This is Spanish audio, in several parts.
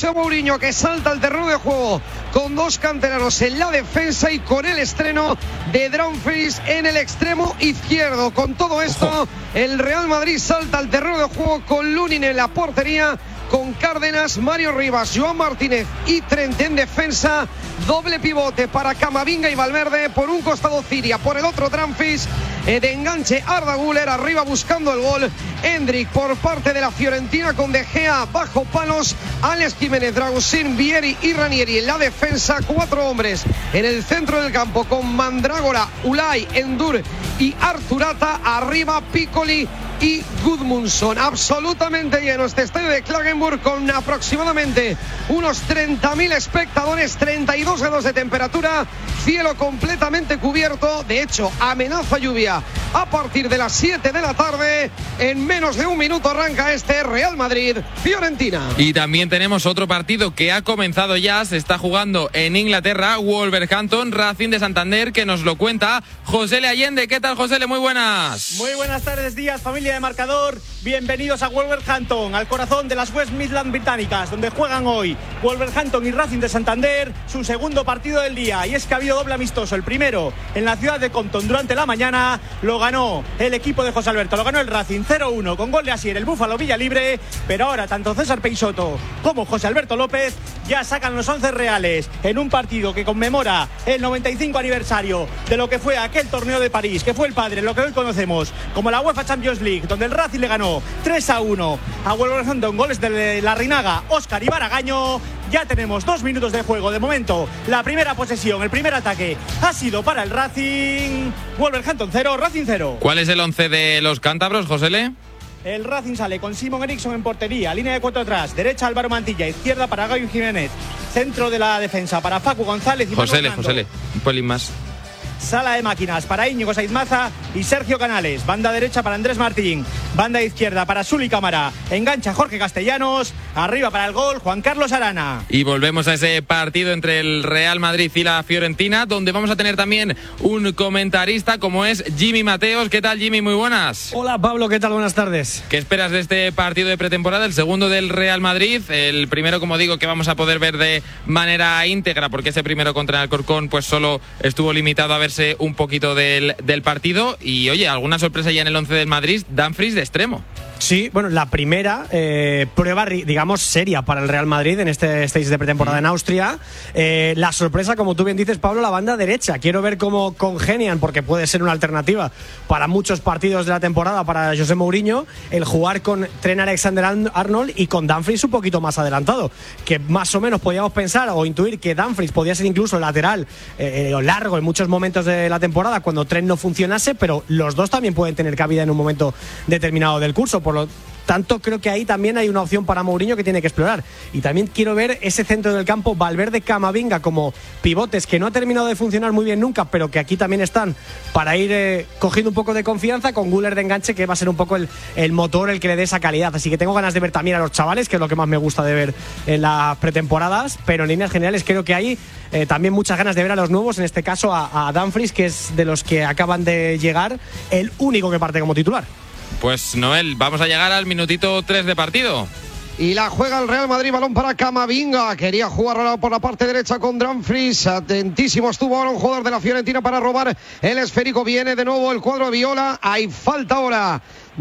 José Mourinho, que salta al terreno de juego con dos canteranos en la defensa y con el estreno de Dumfries en el extremo izquierdo. Con todo esto, el Real Madrid salta al terreno de juego con Lunin en la portería, con Cárdenas, Mario Rivas, Joan Martínez y Trent en defensa. Doble pivote para Camavinga y Valverde. Por un costado Ciria, por el otro Dumfries. De enganche Arda Güler, arriba buscando el gol Hendrik por parte de la Fiorentina, con De Gea bajo palos, Alex Jiménez, Dragusin, Vieri y Ranieri en la defensa. Cuatro hombres en el centro del campo con Mandrágora, Ulay, Endur y Arturata. Arriba Piccoli y Gudmundsson. Absolutamente lleno este estadio de Klagenburg, con aproximadamente unos 30.000 espectadores, 32 grados de temperatura, cielo completamente cubierto. De hecho, amenaza lluvia a partir de las 7 de la tarde. En menos de un minuto arranca este Real Madrid-Fiorentina. Y también tenemos otro partido que ha comenzado ya, se está jugando en Inglaterra, Wolverhampton, Racing de Santander, que nos lo cuenta José Allende. ¿Qué tal, José? Muy buenas. Muy buenas tardes, días, familia de Marcador. Bienvenidos a Wolverhampton, al corazón de las West Midlands británicas, donde juegan hoy Wolverhampton y Racing de Santander su segundo partido del día. Y es que ha habido doble amistoso. El primero en la ciudad de Compton durante la mañana, lo ganó el equipo de José Alberto, lo ganó el Racing 0-1 con gol de Asier, el Búfalo Villalibre. Pero ahora tanto César Peixoto como José Alberto López ya sacan los 11 reales en un partido que conmemora el 95 aniversario de lo que fue aquel torneo de París, que fue el padre, lo que hoy conocemos como la UEFA Champions League, donde el Racing le ganó 3-1 a Wolverhampton, goles de Larrinaga, Óscar y Baragaño. Ya tenemos 2 minutos de juego. De momento, la primera posesión, el primer ataque ha sido para el Racing. Wolverhampton 0, Racing 0. ¿Cuál es el 11 de los cántabros, José? El Racing sale con Simon Eriksson en portería, línea de 4 atrás, derecha Álvaro Mantilla, izquierda para Gaio Jiménez, centro de la defensa para Facu González y José, un pelín más. Sala de máquinas para Íñigo Saiz Maza y Sergio Canales. Banda derecha para Andrés Martín. Banda izquierda para Suli Cámara. Engancha Jorge Castellanos. Arriba para el gol Juan Carlos Arana. Y volvemos a ese partido entre el Real Madrid y la Fiorentina, donde vamos a tener también un comentarista como es Jimmy Mateos. ¿Qué tal, Jimmy? Muy buenas. Hola, Pablo. ¿Qué tal? Buenas tardes. ¿Qué esperas de este partido de pretemporada? El segundo del Real Madrid. El primero, como digo, que vamos a poder ver de manera íntegra, porque ese primero contra el Alcorcón pues solo estuvo limitado a verse un poquito del partido. Y oye, alguna sorpresa ya en el 11 del Madrid, Dumfries de extremo. Sí, bueno, la primera prueba, digamos, seria para el Real Madrid en este stage de pretemporada en Austria. La sorpresa, como tú bien dices, Pablo, la banda derecha. Quiero ver cómo congenian, porque puede ser una alternativa para muchos partidos de la temporada para José Mourinho, el jugar con Trent Alexander-Arnold y con Dumfries un poquito más adelantado, que más o menos podíamos pensar o intuir que Dumfries podía ser incluso lateral o largo en muchos momentos de la temporada cuando Trent no funcionase, pero los dos también pueden tener cabida en un momento determinado del curso. Por lo tanto, creo que ahí también hay una opción para Mourinho que tiene que explorar. Y también quiero ver ese centro del campo, Valverde, Camavinga como pivotes, que no ha terminado de funcionar muy bien nunca, pero que aquí también están para ir cogiendo un poco de confianza, con Güler de enganche, que va a ser un poco el motor, el que le dé esa calidad. Así que tengo ganas de ver también a los chavales, que es lo que más me gusta de ver en las pretemporadas, pero en líneas generales creo que hay también muchas ganas de ver a los nuevos, en este caso a Dumfries, que es de los que acaban de llegar, el único que parte como titular. Pues Noel, vamos a llegar al minutito 3 de partido. Y la juega el Real Madrid, balón para Camavinga. Quería jugar ahora por la parte derecha con Dumfries. Atentísimo estuvo ahora un jugador de la Fiorentina para robar el esférico. Viene de nuevo el cuadro de Viola. Hay falta ahora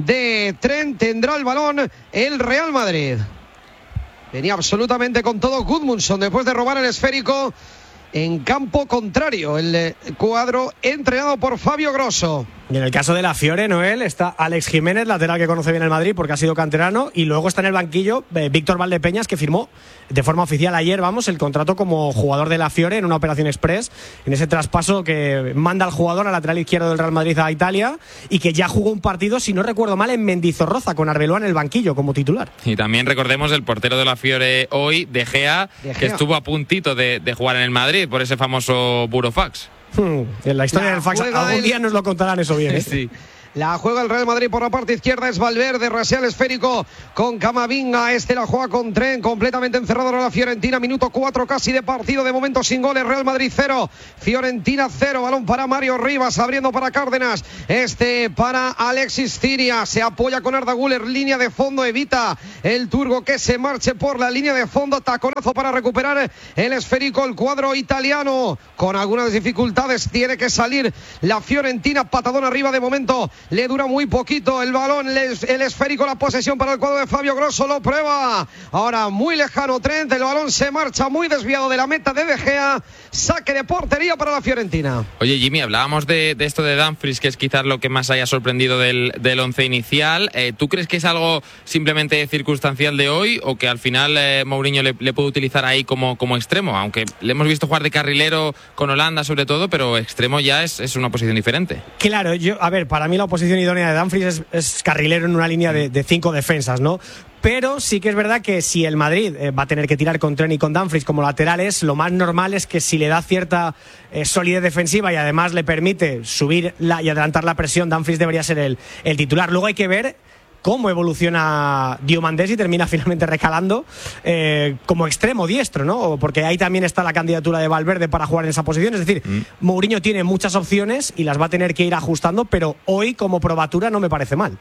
de Trent. Tendrá el balón el Real Madrid. Venía absolutamente con todo Gudmundsson después de robar el esférico en campo contrario. El cuadro entrenado por Fabio Grosso. Y en el caso de la Fiore, Noel, está Alex Jiménez, lateral que conoce bien el Madrid porque ha sido canterano, y luego está en el banquillo Víctor Valdepeñas, que firmó de forma oficial ayer, el contrato como jugador de la Fiore en una operación express, en ese traspaso que manda al jugador al lateral izquierdo del Real Madrid a Italia, y que ya jugó un partido, si no recuerdo mal, en Mendizorroza con Arbeloa en el banquillo como titular. Y también recordemos el portero de la Fiore hoy, De Gea, que estuvo a puntito de jugar en el Madrid por ese famoso burofax. En la historia del fax, algún día nos lo contarán eso bien, ¿eh? Sí. La juega el Real Madrid por la parte izquierda, es Valverde, rasea el esférico con Camavinga, la juega con Tren, completamente encerrado ahora la Fiorentina, minuto 4 casi de partido, de momento sin goles, Real Madrid 0, Fiorentina 0, balón para Mario Rivas, abriendo para Cárdenas, para Alexis Ciria, se apoya con Arda Güler, línea de fondo, evita el turco que se marche por la línea de fondo, taconazo para recuperar el esférico, el cuadro italiano, con algunas dificultades, tiene que salir la Fiorentina, patadón arriba de momento, le dura muy poquito el balón, el esférico, la posesión para el cuadro de Fabio Grosso, lo prueba, ahora muy lejano Trent, el balón se marcha muy desviado de la meta de De Gea, saque de portería para la Fiorentina. Oye, Jimmy, hablábamos de esto de Dumfries, que es quizás lo que más haya sorprendido del once inicial. ¿Tú crees que es algo simplemente circunstancial de hoy o que al final Mourinho le puede utilizar ahí como extremo? Aunque le hemos visto jugar de carrilero con Holanda sobre todo, pero extremo ya es una posición diferente. Claro, para mí la posición idónea de Dumfries es carrilero en una línea de 5 defensas, ¿no? Pero sí que es verdad que si el Madrid va a tener que tirar con Tren y con Dumfries como laterales, lo más normal es que si le da cierta solidez defensiva y además le permite subir y adelantar la presión, Dumfries debería ser el titular. Luego hay que ver cómo evoluciona Diomandés y termina finalmente recalando como extremo diestro, ¿no? Porque ahí también está la candidatura de Valverde para jugar en esa posición. Es decir, Mourinho tiene muchas opciones y las va a tener que ir ajustando, pero hoy como probatura no me parece mal.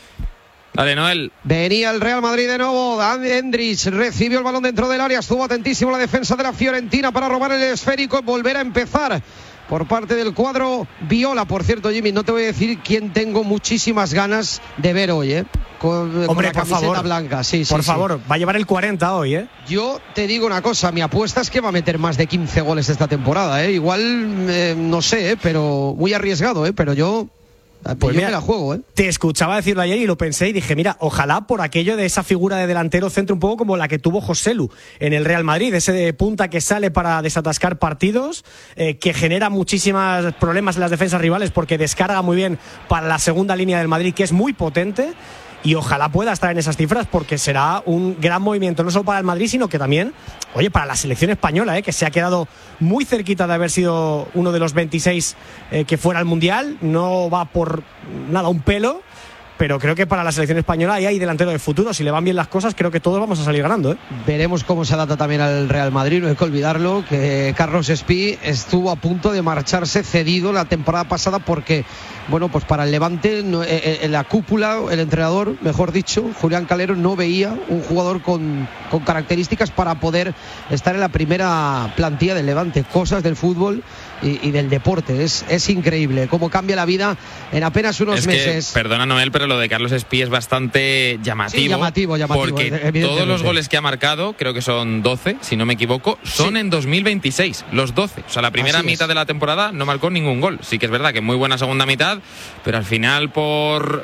Dale, Noel. Venía el Real Madrid de nuevo, Endrich recibió el balón dentro del área, estuvo atentísimo la defensa de la Fiorentina para robar el esférico y volver a empezar por parte del cuadro viola. Por cierto, Jimmy, no te voy a decir quién tengo muchísimas ganas de ver hoy, con la camiseta blanca. Sí, por favor, va a llevar el 40 hoy, Yo te digo una cosa, mi apuesta es que va a meter más de 15 goles esta temporada, Igual, no sé, pero muy arriesgado, pero yo mira, me la juego, Te escuchaba decirlo ayer y lo pensé y dije, mira, ojalá por aquello de esa figura de delantero centro un poco como la que tuvo Joselu en el Real Madrid, ese de punta que sale para desatascar partidos, que genera muchísimos problemas en las defensas rivales porque descarga muy bien para la segunda línea del Madrid, que es muy potente. Y ojalá pueda estar en esas cifras porque será un gran movimiento no solo para el Madrid sino que también, para la selección española, que se ha quedado muy cerquita de haber sido uno de los 26 que fuera al Mundial. No va por nada un pelo, pero creo que para la selección española ahí hay delantero de futuro. Si le van bien las cosas, creo que todos vamos a salir ganando, Veremos cómo se adapta también al Real Madrid. No hay que olvidarlo, que Carlos Espí estuvo a punto de marcharse cedido la temporada pasada porque, pues para el Levante, en la cúpula, el entrenador, mejor dicho, Julián Calero, no veía un jugador con características para poder estar en la primera plantilla del Levante. Cosas del fútbol y del deporte. Es increíble cómo cambia la vida en apenas unos meses. Perdona, Noel, pero lo de Carlos Espí es bastante llamativo. Sí, llamativo. Porque todos los goles que ha marcado, creo que son 12, si no me equivoco, son en 2026, los 12. O sea, la primera mitad de la temporada no marcó ningún gol. Sí que es verdad que muy buena segunda mitad, pero al final por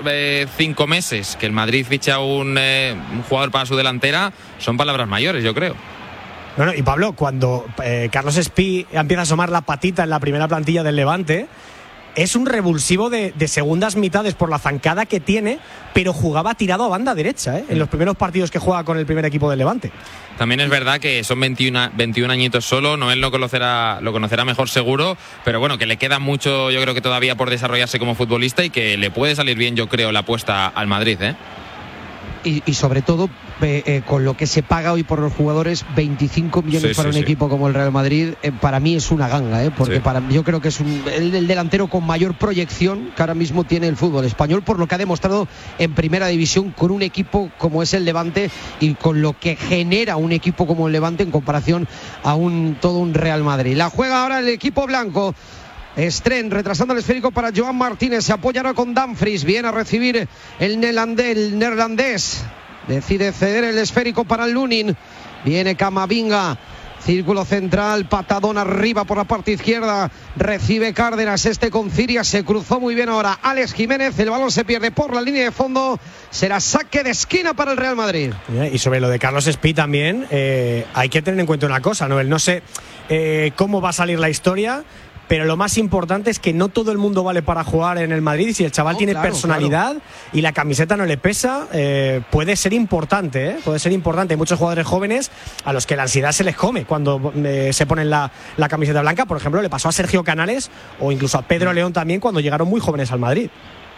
5 meses que el Madrid ficha un jugador para su delantera, son palabras mayores, yo creo. Bueno, y Pablo, cuando Carlos Espí empieza a asomar la patita en la primera plantilla del Levante, es un revulsivo de segundas mitades por la zancada que tiene, pero jugaba tirado a banda derecha, en los primeros partidos que juega con el primer equipo del Levante. También es verdad que son 21 añitos solo, Noel lo conocerá mejor seguro, pero bueno, que le queda mucho, yo creo que todavía por desarrollarse como futbolista y que le puede salir bien, yo creo, la apuesta al Madrid, Y sobre todo con lo que se paga hoy por los jugadores, 25 millones para un equipo como el Real Madrid, para mí es una ganga, porque yo creo que es el delantero con mayor proyección que ahora mismo tiene el fútbol español, por lo que ha demostrado en primera división con un equipo como es el Levante y con lo que genera un equipo como el Levante en comparación a todo un Real Madrid. La juega ahora el equipo blanco. Stren retrasando el esférico para Joan Martínez, se apoya ahora con Dumfries, viene a recibir el neerlandés, decide ceder el esférico para Lunin, viene Camavinga, círculo central, patadón arriba por la parte izquierda, recibe Cárdenas, con Ciria, se cruzó muy bien ahora Alex Jiménez, el balón se pierde por la línea de fondo, será saque de esquina para el Real Madrid. Y sobre lo de Carlos Espí también, hay que tener en cuenta una cosa, Noel, no sé cómo va a salir la historia, pero lo más importante es que no todo el mundo vale para jugar en el Madrid. Si el chaval tiene personalidad y la camiseta no le pesa, puede ser importante, puede ser importante. Hay muchos jugadores jóvenes a los que la ansiedad se les come cuando se ponen la camiseta blanca. Por ejemplo, le pasó a Sergio Canales o incluso a Pedro León también cuando llegaron muy jóvenes al Madrid.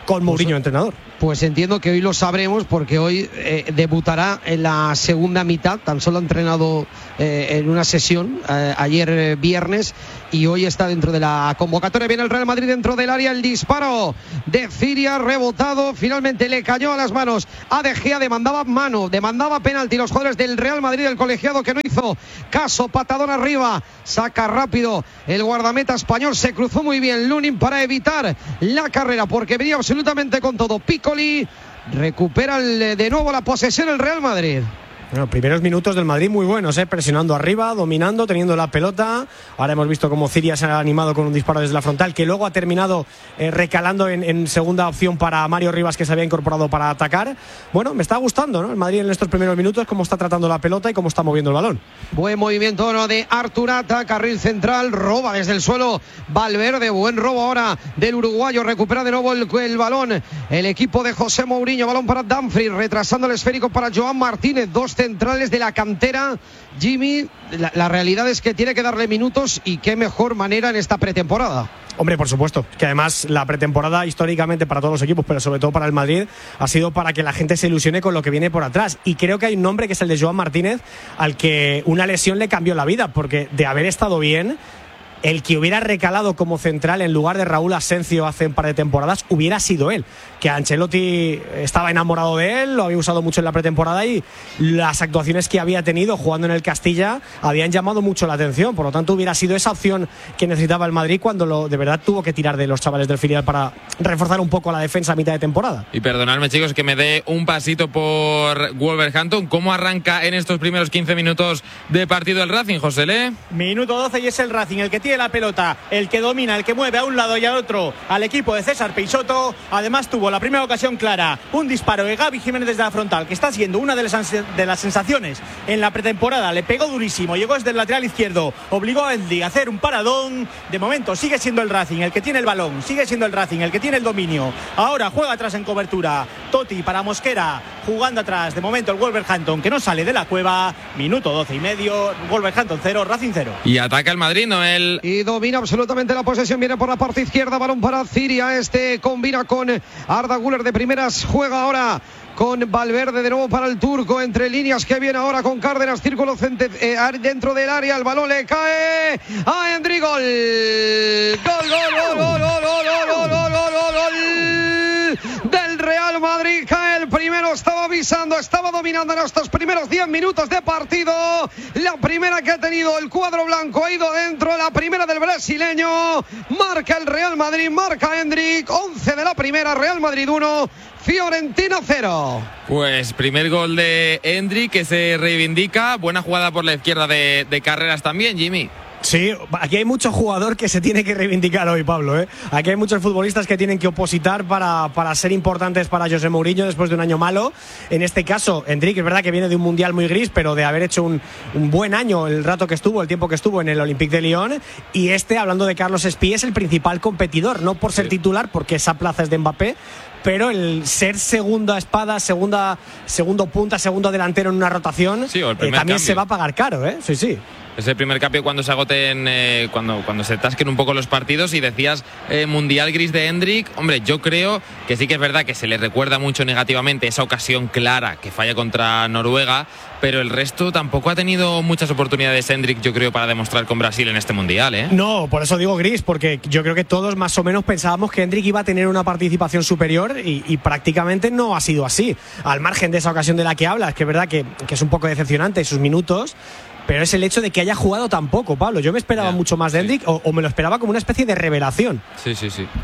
con Mourinho entrenador. Pues entiendo que hoy lo sabremos, porque hoy debutará en la segunda mitad. Tan solo ha entrenado en una sesión ayer viernes, y hoy está dentro de la convocatoria. Viene el Real Madrid dentro del área, el disparo de Ciria, rebotado, finalmente le cayó a las manos a De Gea, demandaba penalti. Los jugadores del Real Madrid, el colegiado, que no hizo caso, patadón arriba, saca rápido el guardameta español, se cruzó muy bien Lunin para evitar la carrera, porque venía absolutamente con todo. Piccoli recupera de nuevo la posesión el Real Madrid. Bueno, primeros minutos del Madrid muy buenos, presionando arriba, dominando, teniendo la pelota. Ahora hemos visto cómo Ciria se ha animado con un disparo desde la frontal, que luego ha terminado recalando en segunda opción para Mario Rivas, que se había incorporado para atacar. Bueno, me está gustando, ¿no? El Madrid en estos primeros minutos, cómo está tratando la pelota y cómo está moviendo el balón. Buen movimiento, ¿no?, de Arturata, carril central, roba desde el suelo Valverde, buen robo ahora del uruguayo, recupera de nuevo el balón el equipo de José Mourinho, balón para Dumfries, retrasando el esférico para Joan Martínez, dos centrales de la cantera. Jimmy, la realidad es que tiene que darle minutos, y qué mejor manera en esta pretemporada. Hombre, por supuesto, que además la pretemporada históricamente para todos los equipos, pero sobre todo para el Madrid, ha sido para que la gente se ilusione con lo que viene por atrás. Y creo que hay un nombre, que es el de Joan Martínez, al que una lesión le cambió la vida, porque de haber estado bien, el que hubiera recalado como central en lugar de Raúl Asencio hace un par de temporadas hubiera sido él, que Ancelotti estaba enamorado de él, lo había usado mucho en la pretemporada, y las actuaciones que había tenido jugando en el Castilla habían llamado mucho la atención. Por lo tanto, hubiera sido esa opción que necesitaba el Madrid cuando de verdad tuvo que tirar de los chavales del filial para reforzar un poco la defensa a mitad de temporada. Y perdonadme, chicos, que me dé un pasito por Wolverhampton. ¿Cómo arranca en estos primeros 15 minutos de partido el Racing, José Le? Minuto 12 y es el Racing el que tiene la pelota, el que domina, el que mueve a un lado y al otro al equipo de César Peixoto. Además tuvo la primera ocasión clara, un disparo de Gaby Jiménez desde la frontal, que está siendo una de las sensaciones en la pretemporada. Le pegó durísimo, llegó desde el lateral izquierdo, obligó a Endli a hacer un paradón. De momento sigue siendo el Racing el que tiene el balón, sigue siendo el Racing el que tiene el dominio. Ahora juega atrás en cobertura Totti para Mosquera, jugando atrás de momento el Wolverhampton, que no sale de la cueva. Minuto 12 y medio, Wolverhampton 0, Racing 0. Y ataca el Madrid, Noel. Y domina absolutamente la posesión, viene por la parte izquierda, balón para Ciria, combina con Arda Güler de primeras, juega ahora con Valverde de nuevo para el turco, entre líneas, que viene ahora con Cárdenas, círculo dentro del área, el balón le cae a Endri, gol del Real Madrid, cae el primero, estaba avisando, estaba dominando en estos primeros 10 minutos de partido. La primera que ha tenido el cuadro blanco ha ido dentro, la primera del brasileño, marca el Real Madrid, marca Endrick, 11 de la primera, Real Madrid 1, Fiorentina 0. Pues primer gol de Endrick, que se reivindica, buena jugada por la izquierda de Carreras también, Jimmy. Sí, aquí hay mucho jugador que se tiene que reivindicar hoy, Pablo, Aquí hay muchos futbolistas que tienen que opositar para ser importantes para José Mourinho después de un año malo. En este caso, Endrick es verdad que viene de un mundial muy gris, pero de haber hecho un buen año el tiempo que estuvo en el Olympique de Lyon. Y hablando de Carlos Espí, es el principal competidor, no por ser titular, porque esa plaza es de Mbappé, pero el ser segunda espada, segundo punta, segundo delantero en una rotación, también cambio se va a pagar caro, Sí. Es el primer cambio cuando se agoten, cuando se tasquen un poco los partidos. Y decías mundial gris de Endrick. Hombre, yo creo que sí que es verdad que se le recuerda mucho negativamente esa ocasión clara que falla contra Noruega, pero el resto tampoco ha tenido muchas oportunidades Endrick, yo creo, para demostrar con Brasil en este mundial, No, por eso digo gris, porque yo creo que todos más o menos pensábamos que Endrick iba a tener una participación superior, y prácticamente no ha sido así. Al margen de esa ocasión de la que hablas, que es verdad que es un poco decepcionante sus minutos, pero es el hecho de que haya jugado tan poco, Pablo. Yo me esperaba mucho más de Endrick, o me lo esperaba como una especie de revelación. Sí.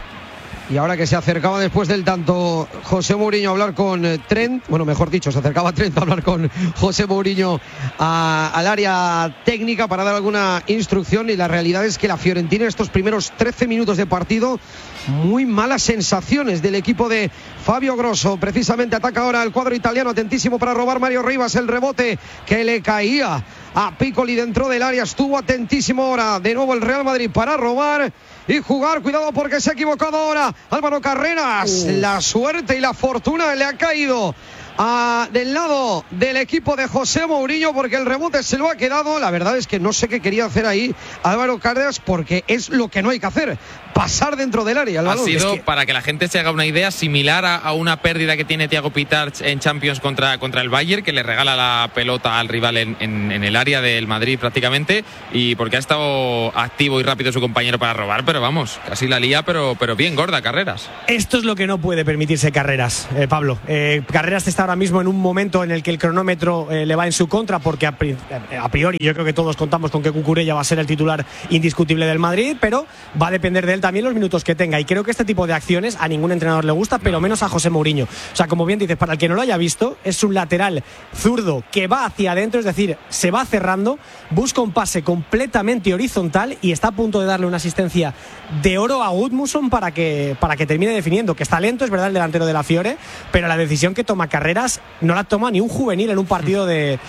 Y ahora que se acercaba después del tanto José Mourinho a hablar con Trent, bueno, mejor dicho, se acercaba Trent a hablar con José Mourinho al área técnica para dar alguna instrucción, y la realidad es que la Fiorentina en estos primeros 13 minutos de partido, muy malas sensaciones del equipo de Fabio Grosso. Precisamente ataca ahora el cuadro italiano, atentísimo para robar Mario Rivas, el rebote que le caía a Piccoli dentro del área, estuvo atentísimo ahora de nuevo el Real Madrid para robar y jugar. Cuidado porque se ha equivocado ahora Álvaro Carreras. La suerte y la fortuna le ha caído del lado del equipo de José Mourinho, porque el rebote se lo ha quedado. La verdad es que no sé qué quería hacer ahí Álvaro Carreras, porque es lo que no hay que hacer. pasar dentro del área el balón. Ha sido, para que la gente se haga una idea, similar a una pérdida que tiene Thiago Pitarch en Champions contra el Bayern, que le regala la pelota al rival en el área del Madrid prácticamente, y porque ha estado activo y rápido su compañero para robar, pero vamos, casi la lía, pero bien gorda, Carreras. Esto es lo que no puede permitirse Carreras, Pablo. Carreras está ahora mismo en un momento en el que el cronómetro le va en su contra, porque a priori yo creo que todos contamos con que Cucurella va a ser el titular indiscutible del Madrid, pero va a depender de él también los minutos que tenga, y creo que este tipo de acciones a ningún entrenador le gusta, pero menos a José Mourinho. O sea, como bien dices, para el que no lo haya visto, es un lateral zurdo que va hacia adentro, es decir, se va cerrando, busca un pase completamente horizontal y está a punto de darle una asistencia de oro a Gudmundsson para que termine definiendo, que está lento, es verdad, el delantero de la Fiore, pero la decisión que toma Carreras no la toma ni un juvenil en un partido de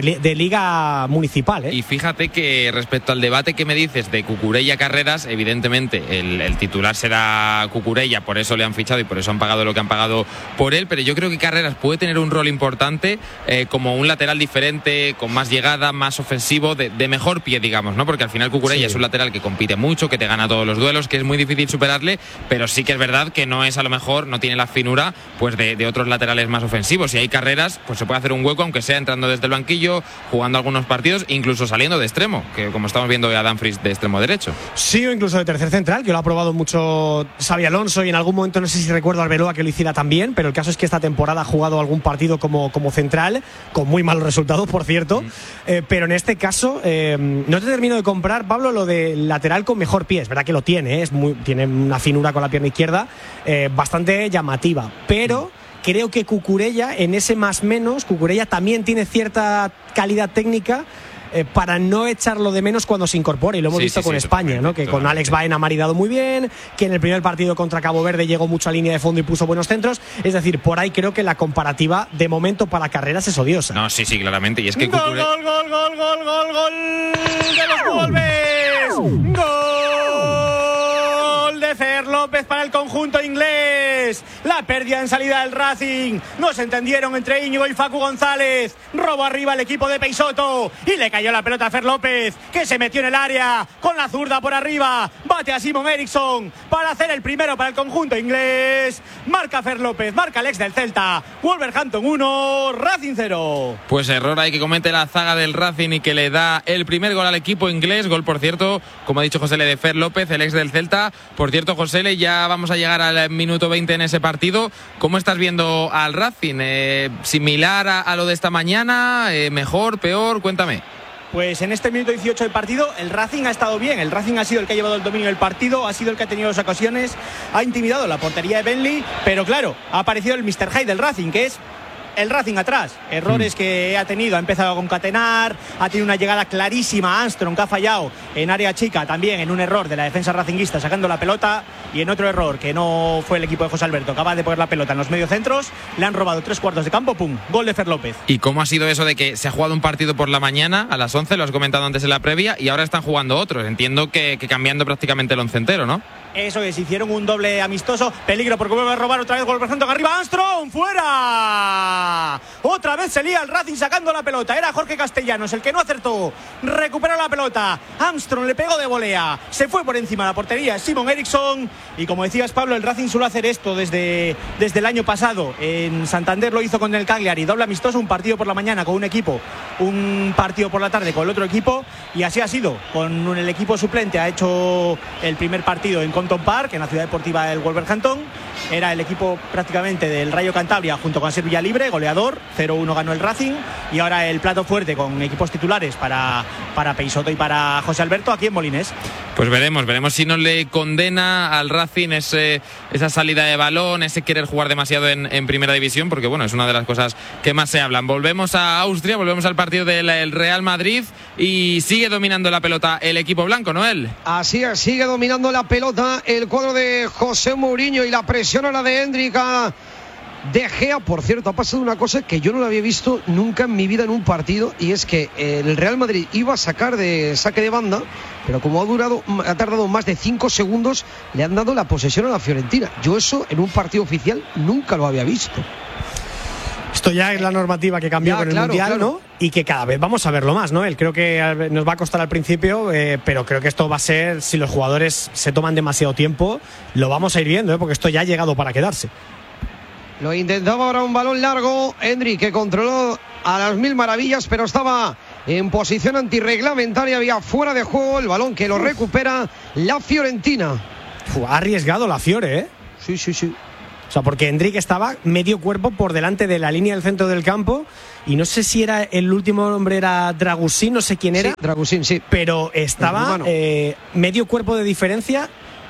liga municipal, ¿eh? Y fíjate que respecto al debate que me dices de Cucurella Carreras, evidentemente el titular será Cucurella, por eso le han fichado y por eso han pagado lo que han pagado por él, pero yo creo que Carreras puede tener un rol importante como un lateral diferente, con más llegada, más ofensivo, de mejor pie, digamos, ¿no? Porque al final Cucurella es un lateral que compite mucho, que te gana todos los duelos, que es muy difícil superarle, pero sí que es verdad que no es, a lo mejor, no tiene la finura pues de otros laterales más ofensivos. Si hay Carreras, pues se puede hacer un hueco, aunque sea entrando desde el banquillo, jugando algunos partidos, incluso saliendo de extremo, que como estamos viendo a Dumfries de extremo derecho. Sí, o incluso de tercer central, que lo ha probado mucho Xabi Alonso, y en algún momento no sé si recuerdo a Arbeloa que lo hiciera también, pero el caso es que esta temporada ha jugado algún partido como central, con muy malos resultados, por cierto, pero en este caso no te termino de comprar, Pablo, lo de lateral con mejor pie. Es verdad que lo tiene, tiene una finura con la pierna izquierda bastante llamativa, pero creo que Cucurella, en ese más menos, Cucurella también tiene cierta calidad técnica para no echarlo de menos cuando se incorpore, y lo hemos visto con España, ¿no? Que con Alex Baena ha maridado muy bien, que en el primer partido contra Cabo Verde llegó mucho a línea de fondo y puso buenos centros. Es decir, por ahí creo que la comparativa de momento para Carreras es odiosa. No, sí, claramente, y es que gol de los Wolves. Gol de Fer López para el conjunto inglés. La pérdida en salida del Racing. No se entendieron entre Íñigo y Facu González. Robo arriba el equipo de Peixoto y le cayó la pelota a Fer López, que se metió en el área con la zurda por arriba. Bate a Simon Eriksson para hacer el primero para el conjunto inglés. Marca Fer López, marca el ex del Celta. Wolverhampton 1, Racing 0. Pues error ahí que comete la zaga del Racing y que le da el primer gol al equipo inglés. Gol, por cierto, como ha dicho José Le, de Fer López, el ex del Celta. Por cierto, José Le, ya vamos a llegar al minuto 20 en ese partido. ¿Cómo estás viendo al Racing? ¿Similar a lo de esta mañana? ¿Mejor, peor? Cuéntame. Pues en este minuto 18 del partido el Racing ha estado bien, el Racing ha sido el que ha llevado el dominio del partido, ha sido el que ha tenido las ocasiones, ha intimidado la portería de Bentley, pero claro, ha aparecido el Mr. Hyde del Racing, que es el Racing atrás, errores que ha tenido, ha empezado a concatenar, ha tenido una llegada clarísima a Armstrong, que ha fallado en área chica, también en un error de la defensa racinguista sacando la pelota, y en otro error que no fue el equipo de José Alberto, acaba de poner la pelota en los mediocentros, le han robado 3/4 de campo, pum, gol de Fer López. ¿Y cómo ha sido eso de que se ha jugado un partido por la mañana a las 11, lo has comentado antes en la previa, y ahora están jugando otros? Entiendo que cambiando prácticamente el once entero, ¿no? Eso es, hicieron un doble amistoso. Peligro porque vuelve a robar otra vez Wolverhampton arriba. Armstrong, fuera. Otra vez se lía el Racing sacando la pelota. Era Jorge Castellanos el que no acertó. Recuperó la pelota. Armstrong le pegó de volea. Se fue por encima de la portería Simon Eriksson. Y como decías, Pablo, el Racing suele hacer esto desde el año pasado. En Santander lo hizo con el Cagliari. Doble amistoso, un partido por la mañana con un equipo, un partido por la tarde con el otro equipo. Y así ha sido. Con el equipo suplente ha hecho el primer partido en Compton Park, en la ciudad deportiva del Wolverhampton. Era el equipo prácticamente del Rayo Cantabria junto con Ser Villalibre, goleador, 0-1 ganó el Racing, y ahora el plato fuerte con equipos titulares para Peixoto y para José Alberto aquí en Molines. Pues veremos si no le condena al Racing esa salida de balón, ese querer jugar demasiado en primera división, porque bueno, es una de las cosas que más se hablan. Volvemos a Austria, volvemos al partido del Real Madrid, y sigue dominando la pelota el equipo blanco, Noel. Así es, sigue dominando la pelota el cuadro de José Mourinho, y la presión ahora de Hendrik De Gea. Por cierto, ha pasado una cosa que yo no la había visto nunca en mi vida en un partido, y es que el Real Madrid iba a sacar de saque de banda, pero como ha tardado más de 5 segundos, le han dado la posesión a la Fiorentina. Yo eso en un partido oficial nunca lo había visto. Esto ya es la normativa que cambió con el Mundial, ¿no? Y que cada vez vamos a verlo más, ¿no? Creo que nos va a costar al principio, pero creo que esto va a ser, si los jugadores se toman demasiado tiempo, lo vamos a ir viendo, porque esto ya ha llegado para quedarse. Lo intentaba ahora un balón largo, Endrick, que controló a las mil maravillas, pero estaba en posición antirreglamentaria, había fuera de juego el balón que lo recupera la Fiorentina. Ha arriesgado la Fiore, ¿eh? Sí. O sea, porque Endrick estaba medio cuerpo por delante de la línea del centro del campo y no sé si era el último hombre, era Dragusin, no sé quién era. Sí, Dragusin, sí. Pero estaba medio cuerpo de diferencia.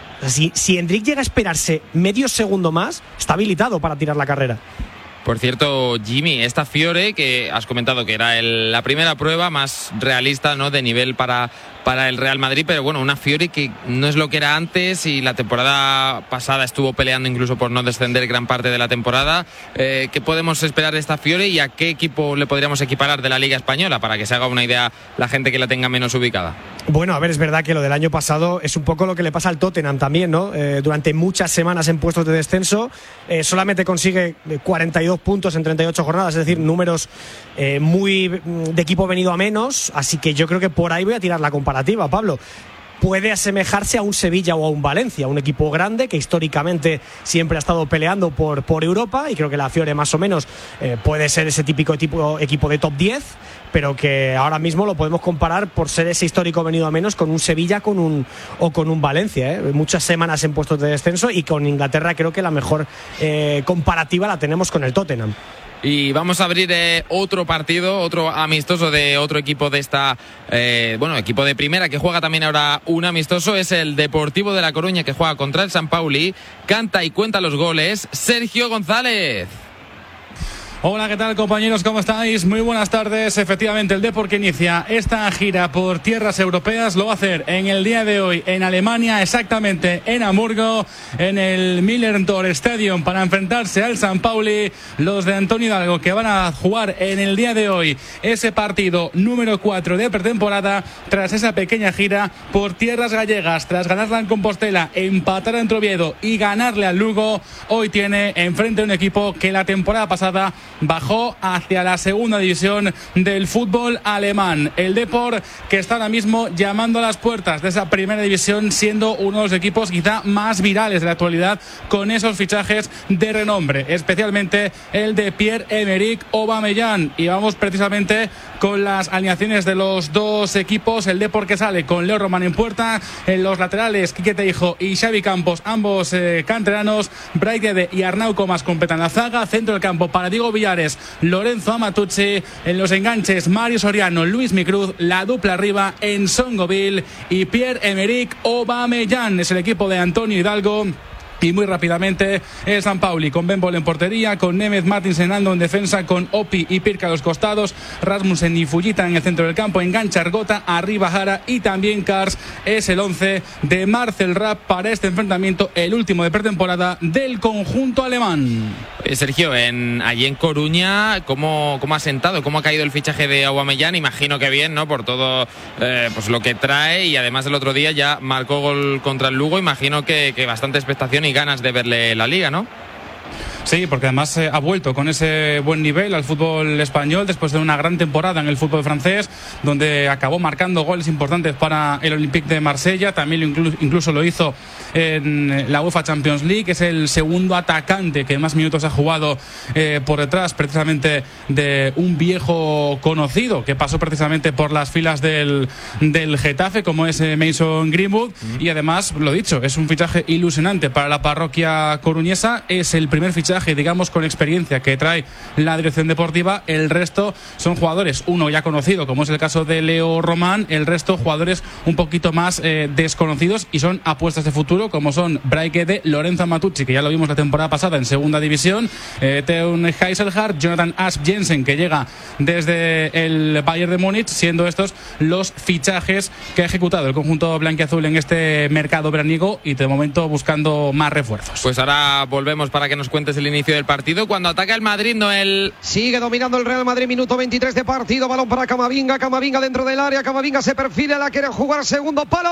Si Endrick llega a esperarse medio segundo más, está habilitado para tirar la carrera. Por cierto, Jimmy, esta Fiore que has comentado que era la primera prueba más realista, ¿no?, de nivel para el Real Madrid, pero bueno, una Fiore que no es lo que era antes y la temporada pasada estuvo peleando incluso por no descender gran parte de la temporada. ¿Qué podemos esperar de esta Fiore y a qué equipo le podríamos equiparar de la Liga Española para que se haga una idea la gente que la tenga menos ubicada? Bueno, a ver, es verdad que lo del año pasado es un poco lo que le pasa al Tottenham también, ¿no? Durante muchas semanas en puestos de descenso, solamente consigue 42 puntos en 38 jornadas, es decir, números muy de equipo venido a menos, así que yo creo que por ahí voy a tirar la comparativa, Pablo. Puede asemejarse a un Sevilla o a un Valencia, un equipo grande que históricamente siempre ha estado peleando por Europa, y creo que la Fiore más o menos puede ser ese típico equipo de top 10, pero que ahora mismo lo podemos comparar por ser ese histórico venido a menos con un Sevilla o con un Valencia, muchas semanas en puestos de descenso, y con Inglaterra creo que la mejor comparativa la tenemos con el Tottenham. Y vamos a abrir otro partido, otro amistoso de otro equipo de esta, equipo de primera que juega también ahora un amistoso. Es el Deportivo de La Coruña, que juega contra el San Pauli. Canta y cuenta los goles Sergio González. Hola, ¿qué tal, compañeros? ¿Cómo estáis? Muy buenas tardes. Efectivamente, el Depor que inicia esta gira por tierras europeas lo va a hacer en el día de hoy en Alemania, exactamente en Hamburgo, en el Millern-Tor Stadium, para enfrentarse al San Pauli. Los de Antonio Hidalgo, que van a jugar en el día de hoy ese partido número 4 de pretemporada, tras esa pequeña gira por tierras gallegas, tras ganarla en Compostela, empatar en Oviedo y ganarle al Lugo. Hoy tiene enfrente un equipo que la temporada pasada bajó hacia la segunda división del fútbol alemán. El Depor, que está ahora mismo llamando a las puertas de esa primera división, siendo uno de los equipos quizá más virales de la actualidad, con esos fichajes de renombre, especialmente el de Pierre-Emerick Aubameyang. Y vamos precisamente con las alineaciones de los dos equipos. El Depor, que sale con Leo Román en puerta, en los laterales Quique Teijo y Xavi Campos, ambos canteranos. Brais Guede y Arnau Comas completan la zaga. Centro del campo para Diego Villares, Lorenzo Amatucci. En los enganches, Mario Soriano, Luis Micruz. La dupla arriba, Ensongoville y Pierre-Emerick Aubameyang. Es el equipo de Antonio Hidalgo. Y muy rápidamente el San Pauli con Ben Bol en portería, con Nemeth Martinsen en defensa, con Opi y Pirca a los costados, Rasmussen y Fujita en el centro del campo, engancha Argota, arriba Jara y también Kars. Es el 11 de Marcel Rapp para este enfrentamiento, el último de pretemporada del conjunto alemán. Sergio, allí en Coruña, ¿cómo ha sentado? ¿Cómo ha caído el fichaje de Aubameyang? Imagino que bien, ¿no? Por todo pues lo que trae, y además el otro día ya marcó gol contra el Lugo. Imagino que bastante expectación y ganas de verle la liga, ¿no? Sí, porque además ha vuelto con ese buen nivel al fútbol español después de una gran temporada en el fútbol francés, donde acabó marcando goles importantes para el Olympique de Marsella. También incluso lo hizo en la UEFA Champions League. Es el segundo atacante que más minutos ha jugado por detrás precisamente de un viejo conocido que pasó precisamente por las filas del Getafe, como es Mason Greenwood. Y además, lo dicho, es un fichaje ilusionante para la parroquia coruñesa. Es el primer fichaje, digamos, con experiencia que trae la dirección deportiva. El resto son jugadores, uno ya conocido, como es el caso de Leo Román, el resto jugadores un poquito más desconocidos, y son apuestas de futuro, como son Brais Guede, Lorenzo Amatucci, que ya lo vimos la temporada pasada en segunda división, Teun Heiselhardt, Jonathan Asp Jensen, que llega desde el Bayern de Múnich, siendo estos los fichajes que ha ejecutado el conjunto blanquiazul en este mercado veraniego, y de momento buscando más refuerzos. Pues ahora volvemos para que nos cuentes el inicio del partido, cuando ataca el Madrid. Noel sigue dominando el Real Madrid, minuto 23 de partido, balón para Camavinga dentro del área, Camavinga se perfila, la quiere jugar, segundo palo,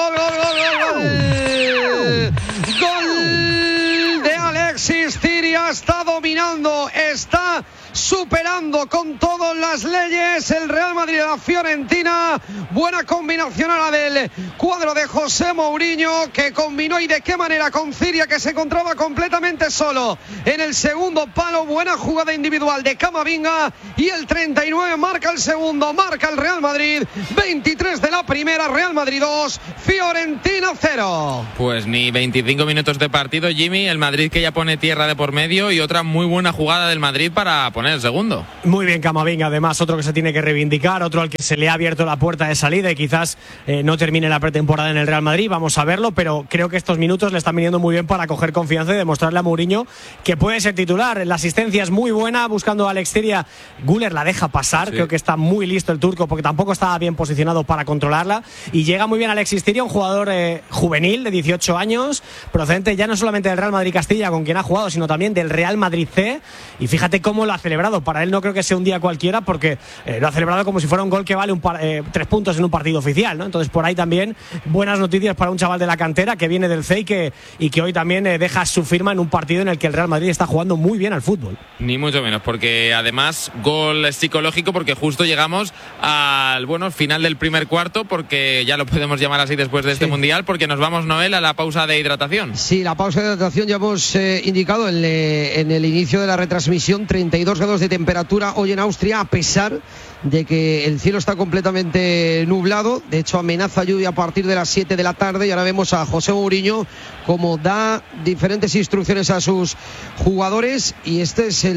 gol de Alexis Tsirias, está dominando, está superando con todas las leyes el Real Madrid a la Fiorentina. Buena combinación a la del cuadro de José Mourinho, que combinó y de qué manera con Ciria, que se encontraba completamente solo en el segundo palo. Buena jugada individual de Camavinga y el 39 marca el segundo, marca el Real Madrid. 23 de la primera, Real Madrid 2, Fiorentina 0. Pues ni 25 minutos de partido, Jimmy, el Madrid que ya pone tierra de por medio y otra muy buena jugada del Madrid para poner el segundo. Muy bien Camavinga, además otro que se tiene que reivindicar, otro al que se le ha abierto la puerta de salida y quizás no termine la pretemporada en el Real Madrid, vamos a verlo, pero creo que estos minutos le están viniendo muy bien para coger confianza y demostrarle a Mourinho que puede ser titular. La asistencia es muy buena, buscando a Alex Ciria, Güler la deja pasar, sí. Creo que está muy listo el turco porque tampoco estaba bien posicionado para controlarla y llega muy bien Alexis Ciria, un jugador juvenil de 18 años, procedente ya no solamente del Real Madrid Castilla con quien ha jugado, sino también del Real Madrid C, y fíjate cómo lo ha celebrado. Para él no creo que sea un día cualquiera porque lo ha celebrado como si fuera un gol que vale 3 puntos en un partido oficial, ¿no? Entonces por ahí también buenas noticias para un chaval de la cantera que viene del CEI y que hoy también deja su firma en un partido en el que el Real Madrid está jugando muy bien al fútbol. Ni mucho menos, porque además gol psicológico, porque justo llegamos al final del primer cuarto, porque ya lo podemos llamar así después de este mundial, porque nos vamos, Noel, a la pausa de hidratación. Sí, la pausa de hidratación ya hemos indicado en el inicio de la retransmisión. 32 grados de temperatura hoy en Austria, a pesar de que el cielo está completamente nublado. De hecho, amenaza lluvia a partir de las 7 de la tarde y ahora vemos a José Mourinho como da diferentes instrucciones a sus jugadores, y este es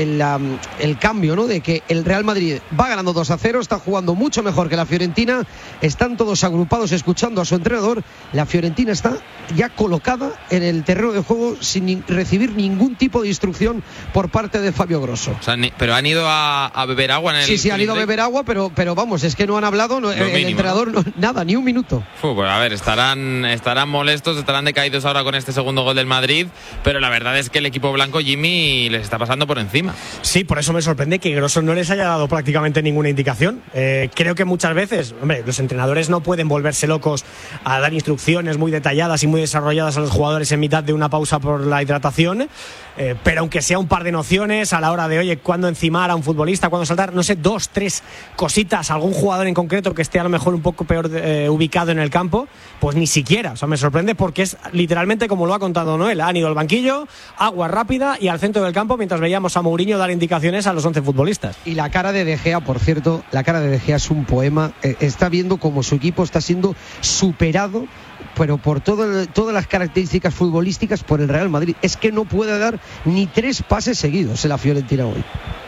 el cambio, ¿no? De que el Real Madrid va ganando 2-0, está jugando mucho mejor que la Fiorentina, están todos agrupados escuchando a su entrenador. La Fiorentina está ya colocada en el terreno de juego sin recibir ningún tipo de instrucción por parte de Fabio Grosso. O sea, pero han ido a beber agua en el... Sí, han ido a beber agua, pero vamos, es que no han hablado, el entrenador, ¿no? Nada, ni un minuto. Pues a ver, estarán molestos, estarán decaídos ahora con este segundo gol del Madrid, pero la verdad es que el equipo blanco, Jimmy, les está pasando por encima. Sí, por eso me sorprende que Grosso no les haya dado prácticamente ninguna indicación. Creo que muchas veces, los entrenadores no pueden volverse locos a dar instrucciones muy detalladas y muy desarrolladas a los jugadores en mitad de una pausa por la hidratación, pero aunque sea un par de nociones a la hora de, oye, cuándo encimar a un futbolista, cuándo saltar, no sé, 2, 3 cositas, algún jugador en concreto que esté a lo mejor un poco peor ubicado en el campo, pues ni siquiera. O sea, me sorprende porque es literalmente como lo ha contado Noel. Han ido al banquillo, agua rápida y al centro del campo, mientras veíamos a Mourinho dar indicaciones a los 11 futbolistas. Y la cara de De Gea, por cierto, la cara de De Gea es un poema. Está viendo cómo su equipo está siendo superado, pero por todas las características futbolísticas, por el Real Madrid. Es que no puede dar ni 3 pases seguidos en la Fiorentina hoy.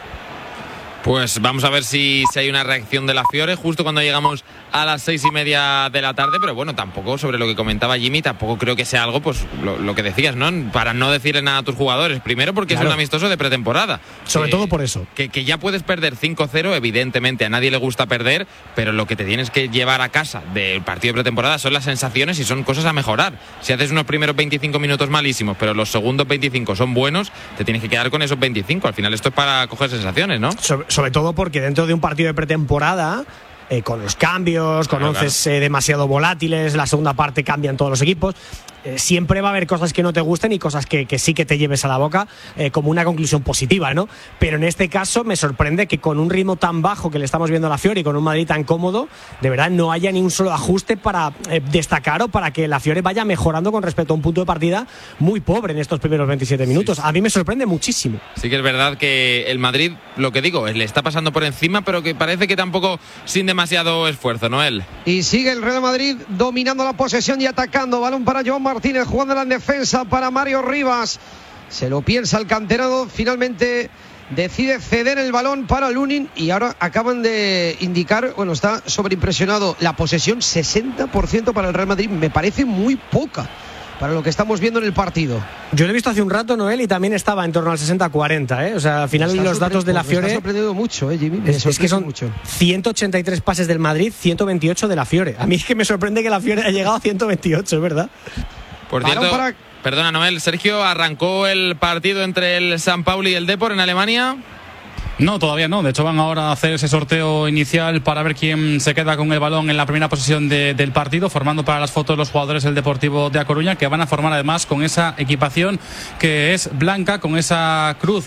Pues vamos a ver si hay una reacción de la Fiore justo cuando llegamos a las 6:30 de la tarde, pero bueno, tampoco, sobre lo que comentaba Jimmy, tampoco creo que sea algo, pues lo que decías, ¿no? Para no decirle nada a tus jugadores, primero porque claro, es un amistoso de pretemporada. Sobre todo por eso. Que ya puedes perder 5-0, evidentemente a nadie le gusta perder, pero lo que te tienes que llevar a casa del partido de pretemporada son las sensaciones y son cosas a mejorar. Si haces unos primeros 25 minutos malísimos, pero los segundos 25 son buenos, te tienes que quedar con esos 25. Al final esto es para coger sensaciones, ¿no? Sobre todo porque dentro de un partido de pretemporada, con los cambios, con onces demasiado volátiles, la segunda parte cambian todos los equipos, siempre va a haber cosas que no te gusten y cosas que sí que te lleves a la boca como una conclusión positiva, ¿no? Pero en este caso me sorprende que con un ritmo tan bajo que le estamos viendo a la Fiore y con un Madrid tan cómodo, de verdad no haya ni un solo ajuste para destacar o para que la Fiore vaya mejorando con respecto a un punto de partida muy pobre en estos primeros 27 minutos. A mí me sorprende muchísimo. Sí que es verdad que el Madrid, lo que digo, le está pasando por encima, pero que parece que tampoco sin demasiado esfuerzo, Noel. Y sigue el Real Madrid dominando la posesión y atacando. Balón para Joan Martínez, jugándola en defensa para Mario Rivas. Se lo piensa el canterano, finalmente decide ceder el balón para Lunin y ahora acaban de indicar, bueno, está sobreimpresionado la posesión, 60% para el Real Madrid, me parece muy poca para lo que estamos viendo en el partido. Yo lo he visto hace un rato, Noel, y también estaba en torno al 60-40, O sea, al final los datos de la Fiore... Me ha sorprendido mucho, Jimmy. Es que son mucho. 183 pases del Madrid, 128 de la Fiore. A mí es que me sorprende que la Fiore haya llegado a 128, es verdad. Por cierto, perdona, Noel, Sergio, ¿arrancó el partido entre el San Pauli y el Depor en Alemania? No, todavía no. De hecho, van ahora a hacer ese sorteo inicial para ver quién se queda con el balón en la primera posición del partido, formando para las fotos los jugadores del Deportivo de A Coruña, que van a formar además con esa equipación que es blanca, con esa cruz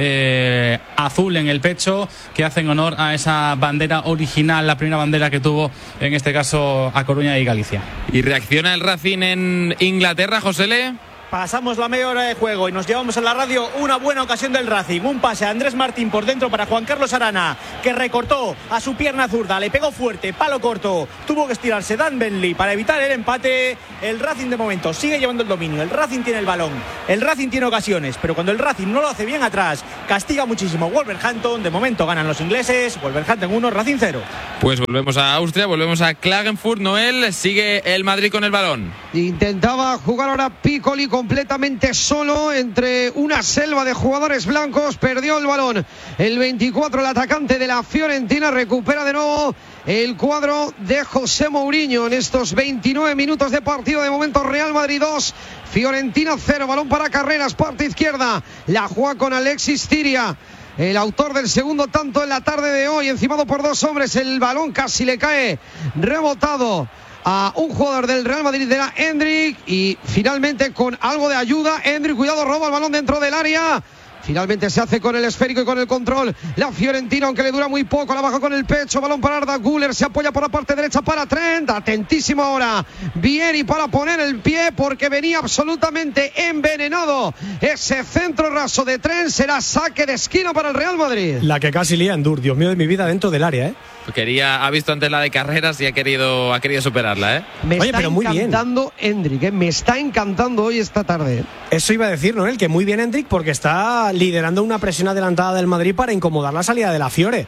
azul en el pecho, que hacen honor a esa bandera original, la primera bandera que tuvo en este caso A Coruña y Galicia. ¿Y reacciona el Racing en Inglaterra, Josele? Pasamos la media hora de juego y nos llevamos a la radio una buena ocasión del Racing. Un pase a Andrés Martín por dentro para Juan Carlos Arana, que recortó a su pierna zurda, le pegó fuerte, palo corto, tuvo que estirarse Dan Bentley para evitar el empate. El Racing de momento sigue llevando el dominio, el Racing tiene el balón, el Racing tiene ocasiones, pero cuando el Racing no lo hace bien atrás, castiga muchísimo Wolverhampton. De momento ganan los ingleses, Wolverhampton 1, Racing 0. Pues volvemos a Austria, volvemos a Klagenfurt. Noel, sigue el Madrid con el balón. Intentaba jugar ahora Piccoli completamente solo entre una selva de jugadores blancos, perdió el balón. El 24, el atacante de la Fiorentina, recupera de nuevo el cuadro de José Mourinho en estos 29 minutos de partido. De momento Real Madrid 2, Fiorentina 0, balón para Carreras, parte izquierda, la juega con Alexis Ciria, el autor del segundo tanto en la tarde de hoy, encimado por dos hombres. El balón casi le cae rebotado a un jugador del Real Madrid, de la Hendrik, y finalmente con algo de ayuda Hendrik, cuidado, roba el balón dentro del área. Finalmente se hace con el esférico y con el control la Fiorentina, aunque le dura muy poco, la baja con el pecho, balón para Arda Güler, se apoya por la parte derecha para Trent, atentísimo ahora Vieri para poner el pie, porque venía absolutamente envenenado ese centro raso de Trent. Será saque de esquina para el Real Madrid. La que casi lía Endur, Dios mío de mi vida, dentro del área, Ha visto antes la de Carreras y ha querido superarla, Me está encantando Hendrik, me está encantando hoy esta tarde. Eso iba a decir, Noel, que muy bien Hendrik, porque está liderando una presión adelantada del Madrid para incomodar la salida de la Fiore.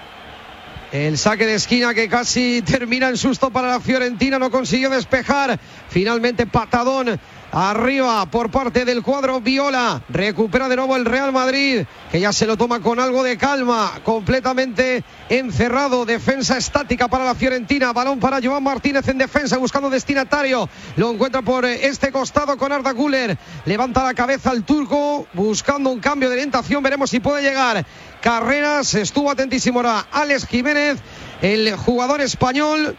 El saque de esquina que casi termina en susto para la Fiorentina, no consiguió despejar. Finalmente patadón arriba por parte del cuadro viola. Recupera de nuevo el Real Madrid, que ya se lo toma con algo de calma, completamente encerrado. Defensa estática para la Fiorentina, balón para Joan Martínez en defensa, buscando destinatario, lo encuentra por este costado con Arda Güler, levanta la cabeza el turco buscando un cambio de orientación, veremos si puede llegar Carreras. Estuvo atentísimo ahora Alex Jiménez, el jugador español,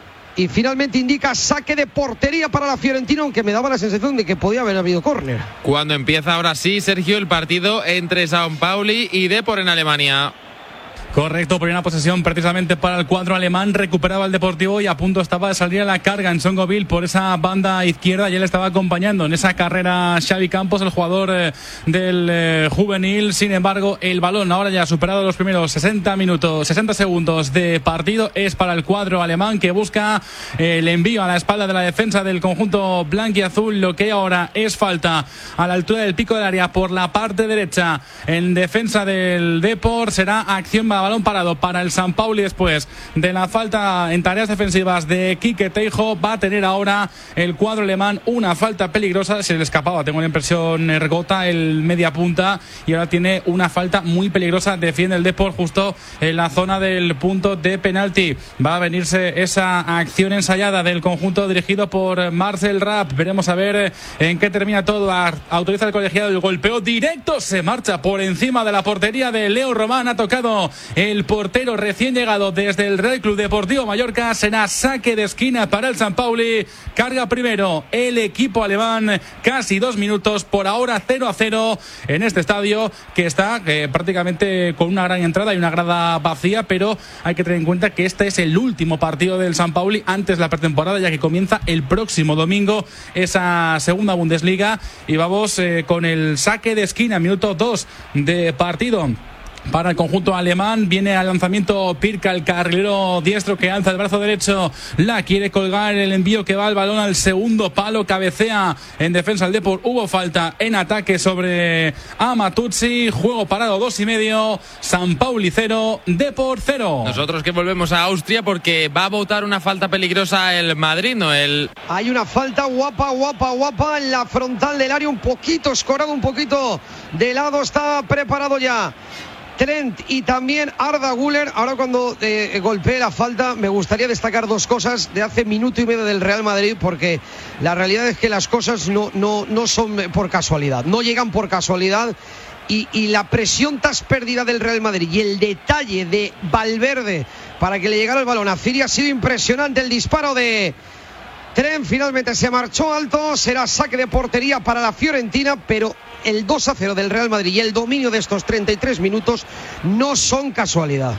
y finalmente indica saque de portería para la Fiorentina, aunque me daba la sensación de que podía haber habido córner. Cuando empieza ahora sí, Sergio, el partido entre São Pauli y Depor en Alemania. Correcto, primera posesión precisamente para el cuadro alemán. Recuperaba el Deportivo y a punto estaba de salir a la carga en Songoville por esa banda izquierda. Ya le estaba acompañando en esa carrera Xavi Campos, el jugador del juvenil. Sin embargo, el balón ahora ya ha superado los primeros 60 segundos de partido. Es para el cuadro alemán, que busca el envío a la espalda de la defensa del conjunto blanquiazul. Lo que ahora es falta a la altura del pico del área por la parte derecha en defensa del Depor. Será acción balón parado para el São Pauli después de la falta en tareas defensivas de Quique Teijo. Va a tener ahora el cuadro alemán una falta peligrosa. Se le escapaba, tengo la impresión, Ergota, el media punta, y ahora tiene una falta muy peligrosa. Defiende el Depor justo en la zona del punto de penalti. Va a venirse esa acción ensayada del conjunto dirigido por Marcel Rapp. Veremos a ver en qué termina todo. Autoriza el colegiado el golpeo directo, se marcha por encima de la portería de Leo Román. Ha tocado el portero recién llegado desde el Real Club Deportivo Mallorca. Será saque de esquina para el São Pauli. Carga primero el equipo alemán. Casi 2 minutos, por ahora 0-0 en este estadio, que está prácticamente con una gran entrada y una grada vacía, pero hay que tener en cuenta que este es el último partido del São Pauli antes de la pretemporada, ya que comienza el próximo domingo esa segunda Bundesliga. Y vamos con el saque de esquina, minuto 2 de partido para el conjunto alemán. Viene al lanzamiento Pirca, el carrilero diestro, que alza el brazo derecho, la quiere colgar, el envío que va al balón al segundo palo, cabecea en defensa el Depor. Hubo falta en ataque sobre Amatuzzi. Juego parado 2,5. São Pauli 0, Depor 0. Nosotros que volvemos a Austria, porque va a votar una falta peligrosa el Madrid, ¿no? Hay una falta guapa en la frontal del área, un poquito escorado, un poquito de lado. Está preparado ya Trent y también Arda Güler. Ahora, cuando golpee la falta, me gustaría destacar dos cosas de hace minuto y medio del Real Madrid, porque la realidad es que las cosas no son por casualidad, no llegan por casualidad. y la presión tras pérdida del Real Madrid y el detalle de Valverde para que le llegara el balón a Ziri ha sido impresionante. El disparo de Trent finalmente se marchó alto, será saque de portería para la Fiorentina, pero el 2-0 del Real Madrid y el dominio de estos 33 minutos no son casualidad.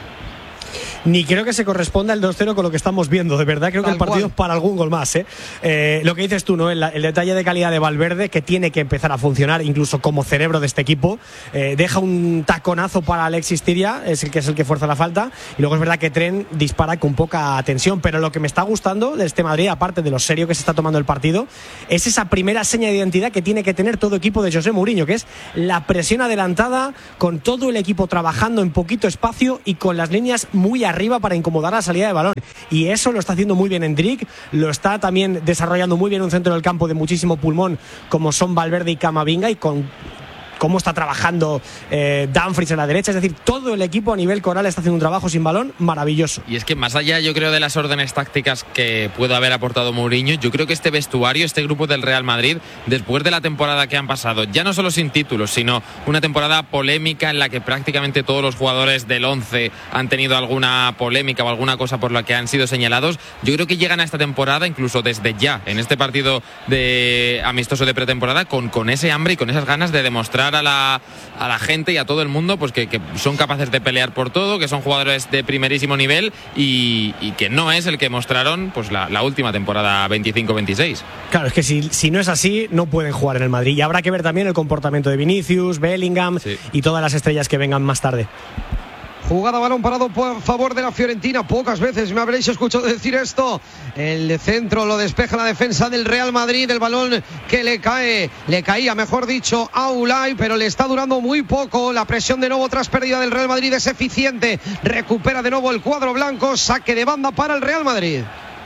Ni creo que se corresponda el 2-0 con lo que estamos viendo, de verdad. Creo que el partido es para algún gol más, lo que dices tú, ¿no? El detalle de calidad de Valverde, que tiene que empezar a funcionar incluso como cerebro de este equipo. Deja un taconazo para Alexis Tiria, es el que fuerza la falta. Y luego es verdad que Trent dispara con poca tensión. Pero lo que me está gustando de este Madrid, aparte de lo serio que se está tomando el partido, es esa primera seña de identidad que tiene que tener todo equipo de José Mourinho, que es la presión adelantada, con todo el equipo trabajando en poquito espacio y con las líneas muy arriba para incomodar la salida de balón, y eso lo está haciendo muy bien Endrick, lo está también desarrollando muy bien un centro del campo de muchísimo pulmón como son Valverde y Camavinga, y con cómo está trabajando Dumfries en la derecha. Es decir, todo el equipo a nivel coral está haciendo un trabajo sin balón maravilloso. Y es que más allá, yo creo, de las órdenes tácticas que puede haber aportado Mourinho, yo creo que este vestuario, este grupo del Real Madrid, después de la temporada que han pasado, ya no solo sin títulos, sino una temporada polémica en la que prácticamente todos los jugadores del 11 han tenido alguna polémica o alguna cosa por la que han sido señalados, yo creo que llegan a esta temporada, incluso desde ya, en este partido de amistoso de pretemporada, con ese hambre y con esas ganas de demostrar a la gente y a todo el mundo pues que son capaces de pelear por todo, que son jugadores de primerísimo nivel y que no es el que mostraron pues la última temporada 25-26. Claro, es que si no es así no pueden jugar en el Madrid, y habrá que ver también el comportamiento de Vinicius, Bellingham, sí, y todas las estrellas que vengan más tarde. Jugada, balón parado por favor de la Fiorentina. Pocas veces me habréis escuchado decir esto. El centro lo despeja la defensa del Real Madrid. El balón que le caía, mejor dicho, a Ulay, pero le está durando muy poco. La presión de nuevo tras pérdida del Real Madrid es eficiente. Recupera de nuevo el cuadro blanco. Saque de banda para el Real Madrid.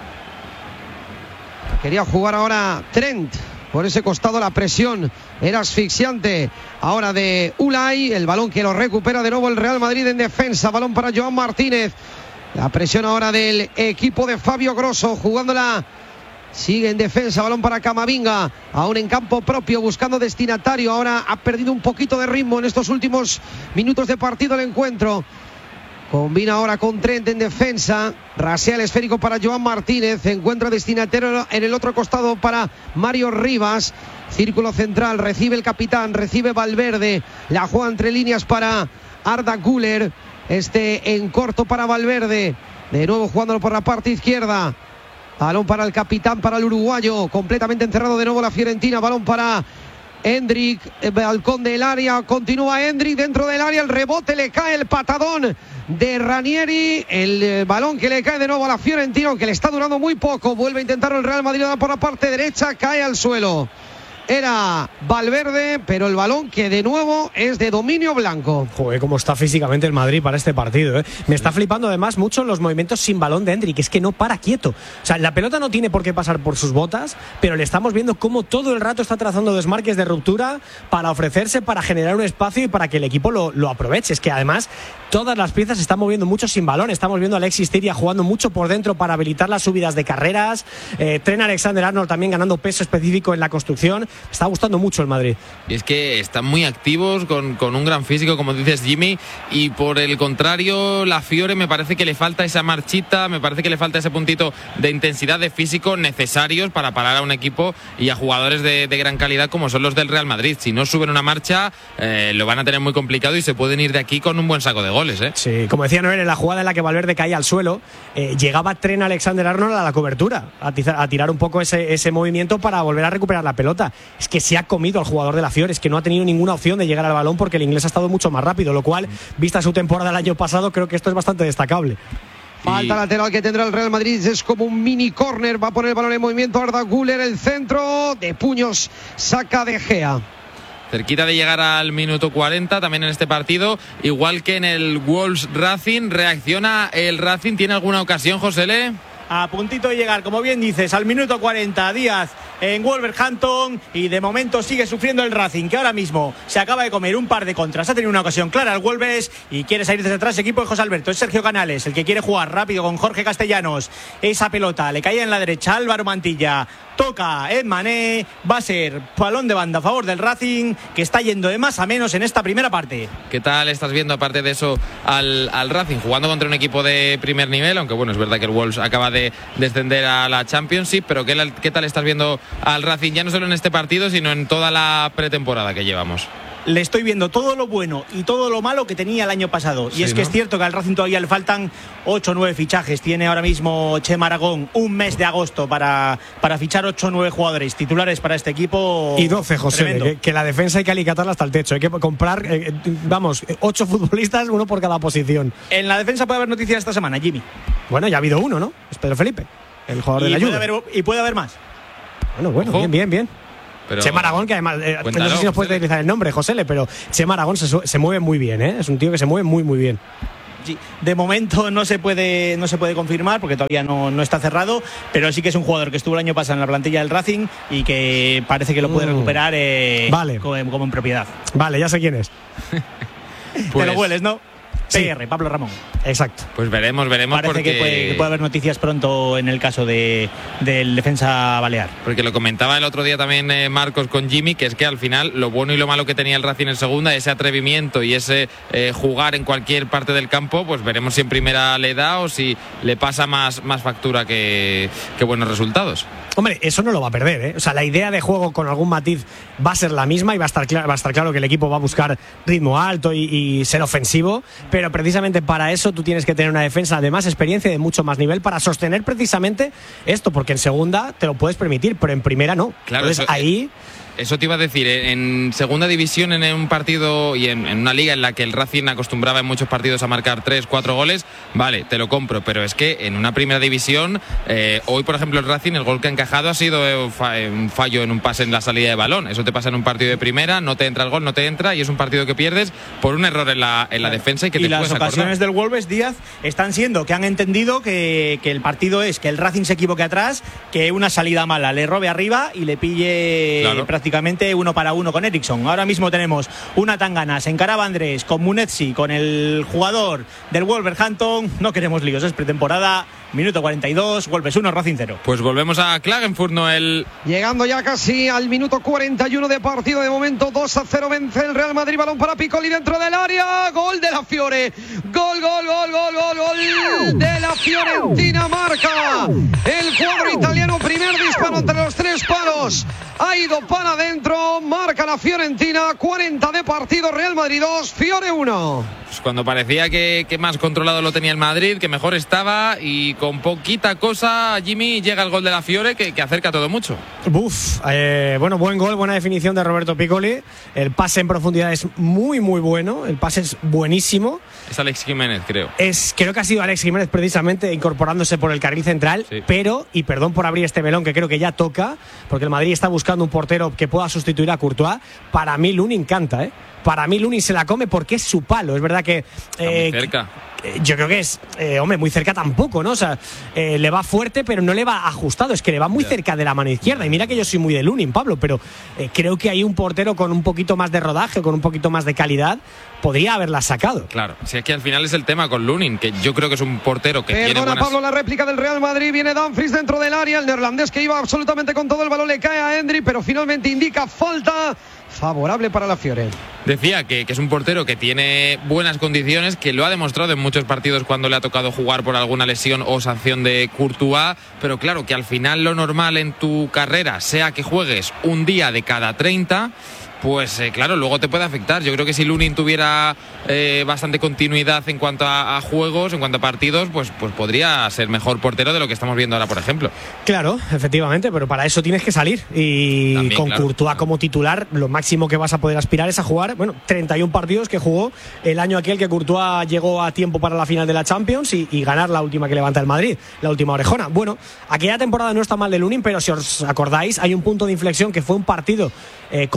Quería jugar ahora Trent. Por ese costado la presión era asfixiante ahora de Ulay, el balón que lo recupera de nuevo el Real Madrid en defensa, balón para Joan Martínez, la presión ahora del equipo de Fabio Grosso, jugándola, sigue en defensa, balón para Camavinga, aún en campo propio buscando destinatario, ahora ha perdido un poquito de ritmo en estos últimos minutos de partido el encuentro. Combina ahora con Trent en defensa. Rasea el esférico para Joan Martínez. Encuentra destinatario en el otro costado para Mario Rivas. Círculo central. Recibe el capitán. Recibe Valverde. La juega entre líneas para Arda Güler. En corto para Valverde. De nuevo jugándolo por la parte izquierda. Balón para el capitán, para el uruguayo. Completamente encerrado de nuevo la Fiorentina. Balón para Endrick. Balcón del área. Continúa Endrick dentro del área. El rebote, le cae el patadón de Ranieri, el balón que le cae de nuevo a la Fiorentina, aunque le está durando muy poco. Vuelve a intentarlo el Real Madrid por la parte derecha, cae al suelo. Era Valverde, pero el balón que de nuevo es de dominio blanco. Joder, cómo está físicamente el Madrid para este partido, ¿eh? Me está flipando además mucho los movimientos sin balón de Endrick, es que no para quieto. O sea, la pelota no tiene por qué pasar por sus botas, pero le estamos viendo cómo todo el rato está trazando desmarques de ruptura para ofrecerse, para generar un espacio y para que el equipo lo aproveche. Es que además todas las piezas se están moviendo mucho sin balón. Estamos viendo a Alexis Tiria jugando mucho por dentro para habilitar las subidas de carreras. Trent Alexander-Arnold también ganando peso específico en la construcción. Está gustando mucho el Madrid. Y es que están muy activos, con un gran físico, como dices, Jimmy, y por el contrario, la Fiore me parece que le falta esa marchita, me parece que le falta ese puntito de intensidad, de físico necesarios para parar a un equipo y a jugadores de gran calidad como son los del Real Madrid. Si no suben una marcha, lo van a tener muy complicado y se pueden ir de aquí con un buen saco de goles, ¿eh? Sí, como decía Noel, en la jugada en la que Valverde caía al suelo, llegaba Trent Alexander-Arnold a la cobertura, a tirar un poco ese movimiento para volver a recuperar la pelota. Es que se ha comido al jugador de la Fiore, es que no ha tenido ninguna opción de llegar al balón porque el inglés ha estado mucho más rápido, lo cual, vista su temporada el año pasado, creo que esto es bastante destacable. Falta lateral que tendrá el Real Madrid, es como un mini córner, va a poner el balón en movimiento Arda Güler, el centro de puños, saca de Gea. Cerquita de llegar al minuto 40 también en este partido, igual que en el Wolves Racing. Reacciona el Racing, ¿tiene alguna ocasión, José? A puntito de llegar, como bien dices, al minuto 40, Díaz en Wolverhampton, y de momento sigue sufriendo el Racing, que ahora mismo se acaba de comer un par de contras. Ha tenido una ocasión clara el Wolves y quiere salir desde atrás. Equipo de José Alberto, es Sergio Canales el que quiere jugar rápido con Jorge Castellanos. Esa pelota le caía en la derecha, Álvaro Mantilla toca en Mané, va a ser balón de banda a favor del Racing, que está yendo de más a menos en esta primera parte. ¿Qué tal estás viendo, aparte de eso, al Racing jugando contra un equipo de primer nivel? Aunque bueno, es verdad que el Wolves acaba de descender a la Championship, pero ¿qué tal estás viendo al Racing ya no solo en este partido, sino en toda la pretemporada que llevamos? Le estoy viendo todo lo bueno y todo lo malo que tenía el año pasado. Y es que es cierto que al Racing todavía le faltan 8 o 9 fichajes. Tiene ahora mismo Chema Aragón un mes de agosto para fichar 8 o 9 jugadores titulares para este equipo. Y 12, José, que la defensa hay que alicatarla hasta el techo. Hay que comprar, 8 futbolistas, uno por cada posición. En la defensa puede haber noticias esta semana, Jimmy. Bueno, ya ha habido uno, ¿no? Es Pedro Felipe, el jugador de la Juve. Y puede haber más. Bueno, bien. Pero Chema Aragón, que además, no sé si nos puedes utilizar el nombre, Josele, pero Chema Aragón se mueve muy bien, ¿eh? Es un tío que se mueve muy, muy bien. Sí, de momento no se puede confirmar porque todavía no está cerrado, pero sí que es un jugador que estuvo el año pasado en la plantilla del Racing y que parece que lo puede recuperar como en propiedad. Vale, ya sé quién es. Te lo hueles, ¿no? Sí. PR, Pablo Ramón. Exacto. Pues veremos. Parece porque que puede haber noticias pronto en el caso del defensa balear. Porque lo comentaba el otro día también Marcos con Jimmy, que es que al final lo bueno y lo malo que tenía el Racing en segunda, ese atrevimiento y ese jugar en cualquier parte del campo, pues veremos si en primera le da o si le pasa más factura que buenos resultados. Hombre, eso no lo va a perder, ¿eh? O sea, la idea de juego con algún matiz va a ser la misma y va a estar claro que el equipo va a buscar ritmo alto y ser ofensivo, pero precisamente para eso tú tienes que tener una defensa de más experiencia y de mucho más nivel para sostener precisamente esto, porque en segunda te lo puedes permitir, pero en primera no. Claro, entonces ahí... Eso te iba a decir, en segunda división, en un partido y en una liga en la que el Racing acostumbraba en muchos partidos a marcar 3-4 goles, vale, te lo compro, pero es que en una primera división, hoy por ejemplo el Racing, el gol que ha encajado ha sido un fallo en un pase en la salida de balón. Eso te pasa en un partido de primera, no te entra el gol, no te entra y es un partido que pierdes por un error en la defensa y que te puedes acordar. Y las ocasiones del Wolves, Díaz, están siendo que han entendido que el partido es que el Racing se equivoque atrás, que una salida mala le robe arriba y le pille prácticamente 1 para 1 con Eriksson. Ahora mismo tenemos una tangana, se encaraba Andrés con Munetsi, con el jugador del Wolverhampton. No queremos líos, es pretemporada. Minuto 42, Wolves 1, Racing 0. Pues volvemos a Klagenfurt, Noel. Llegando ya casi al minuto 41 de partido. De momento 2-0 vence el Real Madrid. Balón para Piccoli dentro del área. Gol de la Fiore. Gol de la Fiorentina. Marca el cuadro italiano. Primer disparo entre los 3 palos. Ha ido para adentro. Marca la Fiorentina. 40 de partido. Real Madrid 2, Fiore 1. Pues cuando parecía que más controlado lo tenía el Madrid, que mejor estaba, y con poquita cosa, Jimmy, llega el gol de la Fiore que acerca todo mucho. Bueno, buen gol, buena definición de Roberto Piccoli. El pase en profundidad es muy, muy bueno. El pase es buenísimo. Es Alex Jiménez, creo. Creo que ha sido Alex Jiménez precisamente incorporándose por el carril central, sí. Pero, y perdón por abrir este melón que creo que ya toca, porque el Madrid está buscando un portero que pueda sustituir a Courtois. Para mí Lunin canta, ¿eh? Para mí Lunin se la come porque es su palo. Es verdad que... Está muy cerca. Yo creo que es, muy cerca tampoco, ¿no? O sea, le va fuerte, pero no le va ajustado. Es que le va muy cerca de la mano izquierda. Y mira que yo soy muy de Lunin, Pablo, pero creo que hay un portero con un poquito más de rodaje, con un poquito más de calidad, podría haberla sacado. Claro, si es que al final es el tema con Lunin, que yo creo que es un portero que tiene buenas... Pablo, la réplica del Real Madrid. Viene Dumfries dentro del área. El neerlandés que iba absolutamente con todo el balón le cae a Endry, pero finalmente indica falta favorable para la Fiore. Decía que es un portero que tiene buenas condiciones, que lo ha demostrado en muchos partidos cuando le ha tocado jugar por alguna lesión o sanción de Courtois, pero claro, que al final lo normal en tu carrera sea que juegues un día de cada 30, pues claro, luego te puede afectar. Yo creo que si Lunin tuviera bastante continuidad en cuanto a juegos, en cuanto a partidos, pues podría ser mejor portero de lo que estamos viendo ahora, por ejemplo. Claro, efectivamente, pero para eso tienes que salir. Y también, con Courtois como titular, lo máximo que vas a poder aspirar es a jugar, 31 partidos que jugó el año aquel que Courtois llegó a tiempo para la final de la Champions y ganar la última que levanta el Madrid, la última orejona. Bueno, aquella temporada no está mal de Lunin, pero si os acordáis, hay un punto de inflexión que fue un partido contra el Red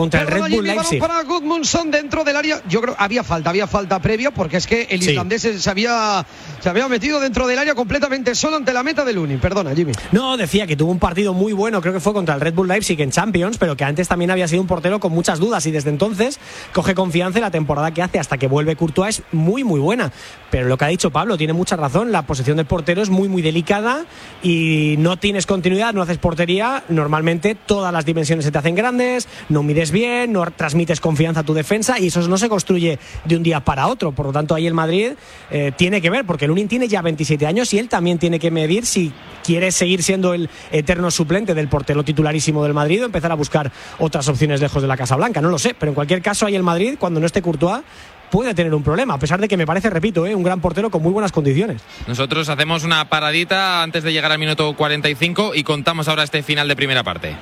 Jimmy, balón para Gudmundsson dentro del área. Yo creo había falta previa, porque es que el islandés se había metido dentro del área completamente solo ante la meta del Uni. Perdona, Jimmy. No, decía que tuvo un partido muy bueno, creo que fue contra el Red Bull Leipzig en Champions, pero que antes también había sido un portero con muchas dudas y desde entonces coge confianza y la temporada que hace hasta que vuelve Courtois es muy muy buena. Pero lo que ha dicho Pablo tiene mucha razón, la posición del portero es muy muy delicada y no tienes continuidad, no haces portería, normalmente todas las dimensiones se te hacen grandes, no mires bien, no transmites confianza a tu defensa y eso no se construye de un día para otro. Por lo tanto, ahí el Madrid tiene que ver, porque el Lunin tiene ya 27 años y él también tiene que medir si quiere seguir siendo el eterno suplente del portero titularísimo del Madrid o empezar a buscar otras opciones lejos de la Casa Blanca, no lo sé, pero en cualquier caso ahí el Madrid, cuando no esté Courtois, puede tener un problema, a pesar de que me parece, repito, un gran portero con muy buenas condiciones. Nosotros hacemos una paradita antes de llegar al minuto 45 y contamos ahora este final de primera parte.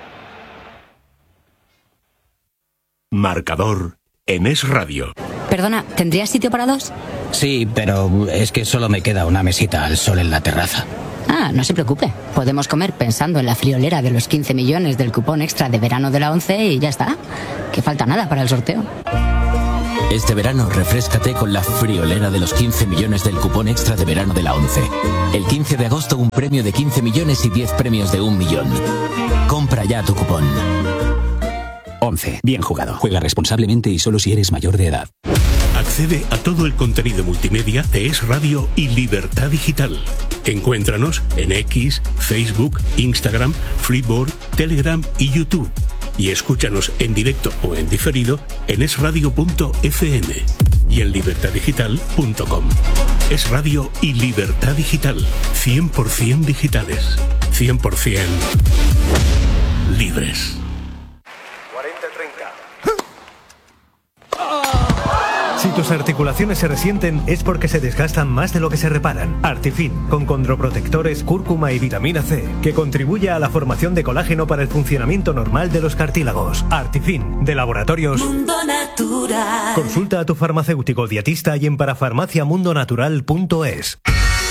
Marcador en Es Radio. Perdona, ¿tendrías sitio para dos? Sí, pero es que solo me queda una mesita al sol en la terraza. Ah, no se preocupe. Podemos comer pensando en la friolera de los 15 millones del cupón extra de verano de la 11 y ya está. Que falta nada para el sorteo. Este verano refréscate con la friolera de los 15 millones del cupón extra de verano de la 11. El 15 de agosto un premio de 15 millones y 10 premios de 1 millón. Compra ya tu cupón. 11. Bien jugado. Juega responsablemente y solo si eres mayor de edad. Accede a todo el contenido multimedia de Es Radio y Libertad Digital. Encuéntranos en X, Facebook, Instagram, Freeboard, Telegram y YouTube. Y escúchanos en directo o en diferido en esradio.fm y en libertaddigital.com. Es Radio y Libertad Digital. 100% digitales. 100% libres. 40-30. Si tus articulaciones se resienten es porque se desgastan más de lo que se reparan. Artifin, con condroprotectores, cúrcuma y vitamina C, que contribuye a la formación de colágeno para el funcionamiento normal de los cartílagos. Artifin, de Laboratorios Mundo Natural. Consulta a tu farmacéutico dietista y en parafarmaciamundonatural.es.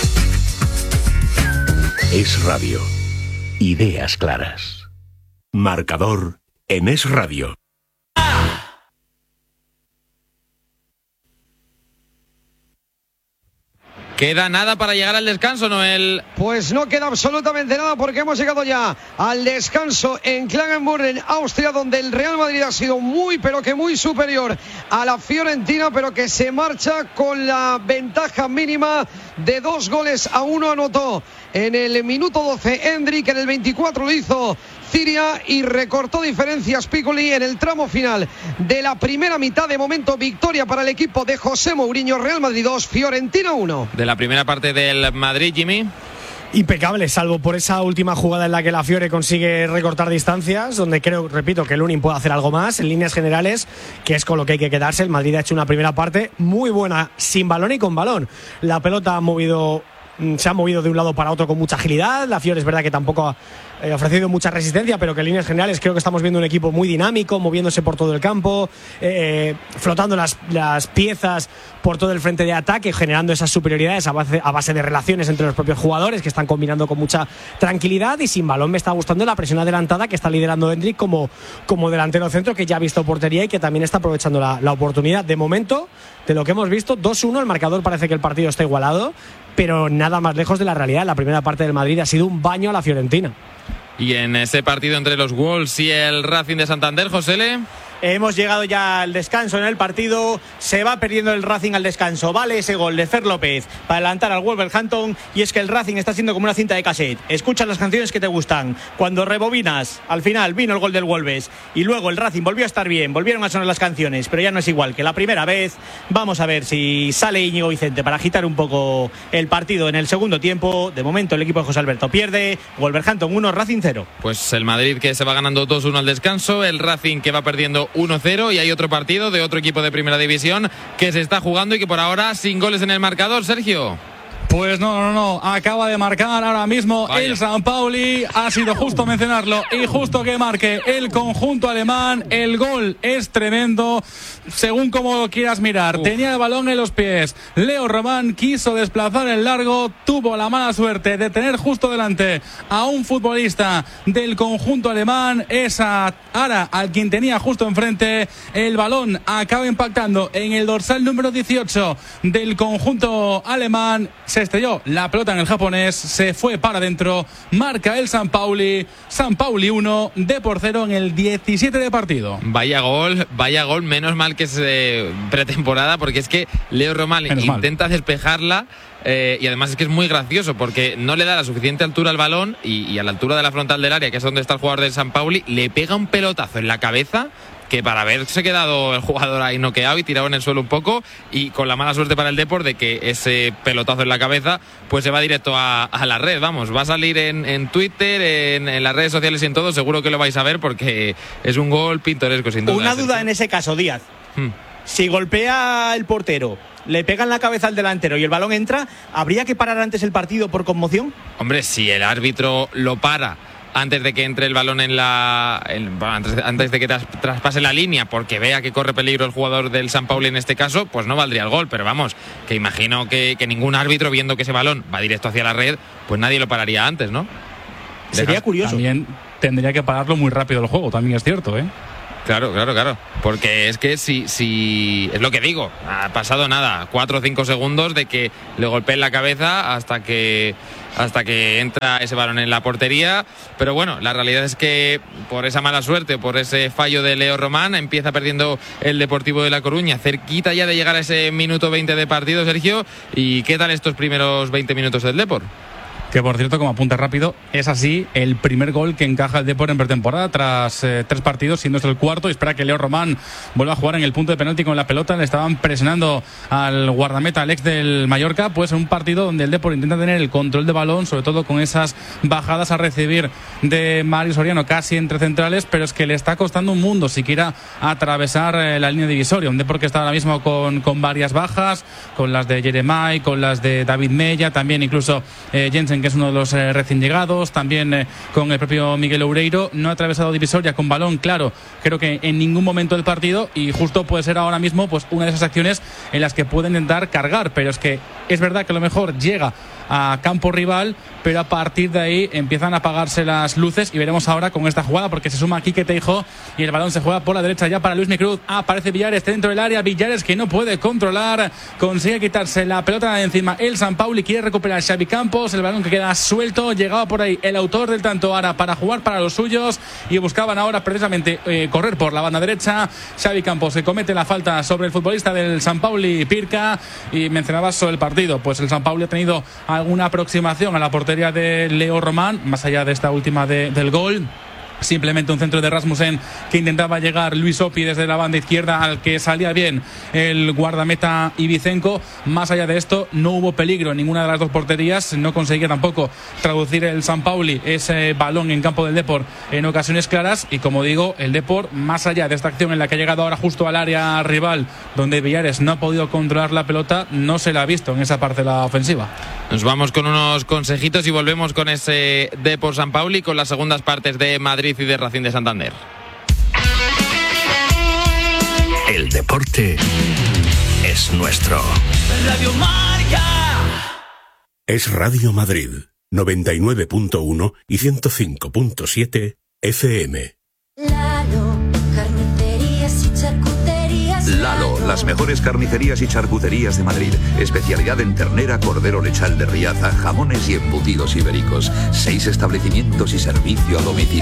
Es Radio. Ideas claras. Marcador en Es Radio. ¿Queda nada para llegar al descanso, Noel? Pues no queda absolutamente nada porque hemos llegado ya al descanso en Klagenfurt, en Austria, donde el Real Madrid ha sido muy, pero que muy superior a la Fiorentina, pero que se marcha con la ventaja mínima de 2-1. Anotó en el minuto 12 Endrick, en el 24 lo hizo Ciria y recortó diferencias Piccoli en el tramo final de la primera mitad. De momento, victoria para el equipo de José Mourinho. Real Madrid 2, Fiorentina 1. De la primera parte del Madrid, Jimmy. Impecable, salvo por esa última jugada en la que la Fiore consigue recortar distancias, donde creo, repito, que el Lunin puede hacer algo más. En líneas generales, que es con lo que hay que quedarse, el Madrid ha hecho una primera parte muy buena, sin balón y con balón. La pelota se ha movido de un lado para otro con mucha agilidad. La Fiore es verdad que tampoco ha ofrecido mucha resistencia, pero que en líneas generales creo que estamos viendo un equipo muy dinámico, moviéndose por todo el campo, flotando las piezas por todo el frente de ataque, generando esas superioridades a base de relaciones entre los propios jugadores, que están combinando con mucha tranquilidad. Y sin balón me está gustando la presión adelantada que está liderando Endrick como delantero centro, que ya ha visto portería y que también está aprovechando la oportunidad. De momento, de lo que hemos visto, 2-1, el marcador parece que el partido está igualado, pero nada más lejos de la realidad. La primera parte del Madrid ha sido un baño a la Fiorentina. Y en ese partido entre los Wolves y el Racing de Santander, Josele. Hemos llegado ya al descanso en el partido. Se va perdiendo el Racing al descanso. Vale ese gol de Fer López para adelantar al Wolverhampton. Y es que el Racing está siendo como una cinta de cassette. Escuchas las canciones que te gustan. Cuando rebobinas, al final vino el gol del Wolves. Y luego el Racing volvió a estar bien. Volvieron a sonar las canciones. Pero ya no es igual que la primera vez. Vamos a ver si sale Íñigo Vicente para agitar un poco el partido en el segundo tiempo. De momento el equipo de José Alberto pierde. Wolverhampton 1, Racing 0. Pues el Madrid que se va ganando 2-1 al descanso. El Racing que va perdiendo 1-0 y hay otro partido de otro equipo de primera división que se está jugando y que por ahora sin goles en el marcador, Sergio. Pues no. Acaba de marcar ahora mismo el San Pauli. Ha sido justo mencionarlo y justo que marque el conjunto alemán. El gol es tremendo, según como lo quieras mirar. Tenía el balón en los pies. Leo Román quiso desplazar el largo. Tuvo la mala suerte de tener justo delante a un futbolista del conjunto alemán. Esa Ara, al quien tenía justo enfrente. El balón acaba impactando en el dorsal número 18 del conjunto alemán. Se estrelló la pelota en el japonés, se fue para adentro, marca el San Pauli 1, Depor 0 en el 17 de partido. Vaya gol, menos mal que es pretemporada, porque es que Leo Román intenta despejarla. Y además es que es muy gracioso porque no le da la suficiente altura al balón y a la altura de la frontal del área, que es donde está el jugador del San Pauli, le pega un pelotazo en la cabeza que para haberse quedado el jugador ahí noqueado y tirado en el suelo un poco, y con la mala suerte para el Depor de que ese pelotazo en la cabeza pues se va directo a la red. Vamos, va a salir en Twitter, en las redes sociales y en todo, seguro que lo vais a ver porque es un gol pintoresco sin duda. Una duda en ese caso, Díaz. Si golpea el portero, le pega en la cabeza al delantero y el balón entra, ¿habría que parar antes el partido por conmoción? Hombre, si el árbitro lo para antes de que entre el balón antes de que traspase la línea, porque vea que corre peligro el jugador del San Pauli en este caso, pues no valdría el gol. Pero vamos, que imagino que ningún árbitro, viendo que ese balón va directo hacia la red, pues nadie lo pararía antes, ¿no? Sería curioso. También tendría que pararlo muy rápido el juego, también es cierto, ¿eh? Claro. Porque es que si es lo que digo, ha pasado nada, 4 o 5 segundos de que le golpeen la cabeza hasta que entra ese balón en la portería. Pero bueno, la realidad es que por esa mala suerte, por ese fallo de Leo Román, empieza perdiendo el Deportivo de La Coruña, cerquita ya de llegar a ese minuto 20 de partido, Sergio. ¿Y qué tal estos primeros 20 minutos del Depor? Que por cierto, como apunte rápido, es así el primer gol que encaja el Depor en pretemporada tras 3 partidos, siendo este el cuarto, y espera que Leo Román vuelva a jugar en el punto de penalti con la pelota. Le estaban presionando al guardameta, al ex del Mallorca, pues en un partido donde el Depor intenta tener el control de balón, sobre todo con esas bajadas a recibir de Mario Soriano casi entre centrales, pero es que le está costando un mundo siquiera atravesar la línea divisoria. Un Depor que está ahora mismo con varias bajas, con las de Jeremai, con las de David Mella, también incluso Jensen, que es uno de los recién llegados, también con el propio Miguel Oureiro. No ha atravesado divisoria con balón, claro, creo que en ningún momento del partido, y justo puede ser ahora mismo pues una de esas acciones en las que pueden intentar cargar, pero es que es verdad que a lo mejor llega a campo rival, pero a partir de ahí empiezan a apagarse las luces, y veremos ahora con esta jugada, porque se suma Quique Teijo y el balón se juega por la derecha ya para Luis Cruz. Aparece Villares dentro del área, Villares que no puede controlar, consigue quitarse la pelota de encima el San Pauli, quiere recuperar Xavi Campos, el balón que queda suelto, llegaba por ahí el autor del tanto Ara para jugar para los suyos, y buscaban ahora precisamente correr por la banda derecha. Xavi Campos se comete la falta sobre el futbolista del San Pauli, Pirca. Y mencionabas sobre el partido, pues el San Pauli ha tenido alguna aproximación a la portería de Leo Román, más allá de esta última del gol. Simplemente un centro de Rasmussen que intentaba llegar Luis Opi desde la banda izquierda, al que salía bien el guardameta Ibicenco. Más allá de esto, no hubo peligro en ninguna de las dos porterías. No conseguía tampoco traducir el San Pauli ese balón en campo del Depor en ocasiones claras. Y como digo, el Depor, más allá de esta acción en la que ha llegado ahora justo al área rival, donde Villares no ha podido controlar la pelota, no se la ha visto en esa parte de la ofensiva. Nos vamos con unos consejitos y volvemos con ese Depor San Pauli, con las segundas partes de Madrid y de Racing de Santander. El deporte es nuestro. Radio Marca. Es Radio Madrid, 99.1 y 105.7 FM. Lalo, las mejores carnicerías y charcuterías de Madrid. Especialidad en ternera, cordero lechal de Riaza, jamones y embutidos ibéricos. 6 establecimientos y servicio a domicilio.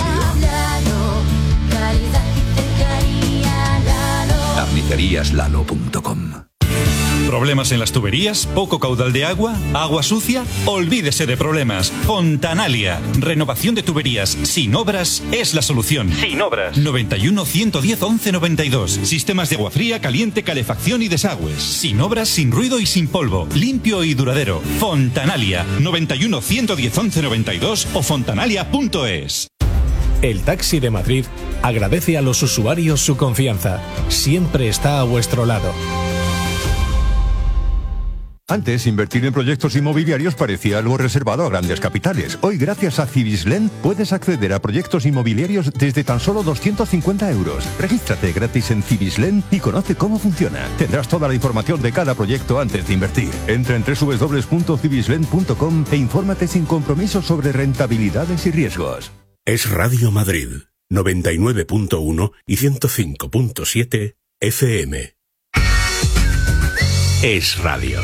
Carniceríaslalo.com. ¿Problemas en las tuberías? ¿Poco caudal de agua? ¿Agua sucia? Olvídese de problemas. Fontanalia. Renovación de tuberías sin obras es la solución. Sin obras. 91 110 11 92. Sistemas de agua fría, caliente, calefacción y desagües. Sin obras, sin ruido y sin polvo. Limpio y duradero. Fontanalia. 91 110 11 92 o fontanalia.es. El Taxi de Madrid agradece a los usuarios su confianza. Siempre está a vuestro lado. Antes, invertir en proyectos inmobiliarios parecía algo reservado a grandes capitales. Hoy, gracias a Cibislen, puedes acceder a proyectos inmobiliarios desde tan solo 250 euros. Regístrate gratis en Cibislen y conoce cómo funciona. Tendrás toda la información de cada proyecto antes de invertir. Entra en www.cibislen.com e infórmate sin compromiso sobre rentabilidades y riesgos. Es Radio Madrid, 99.1 y 105.7 FM. Es Radio.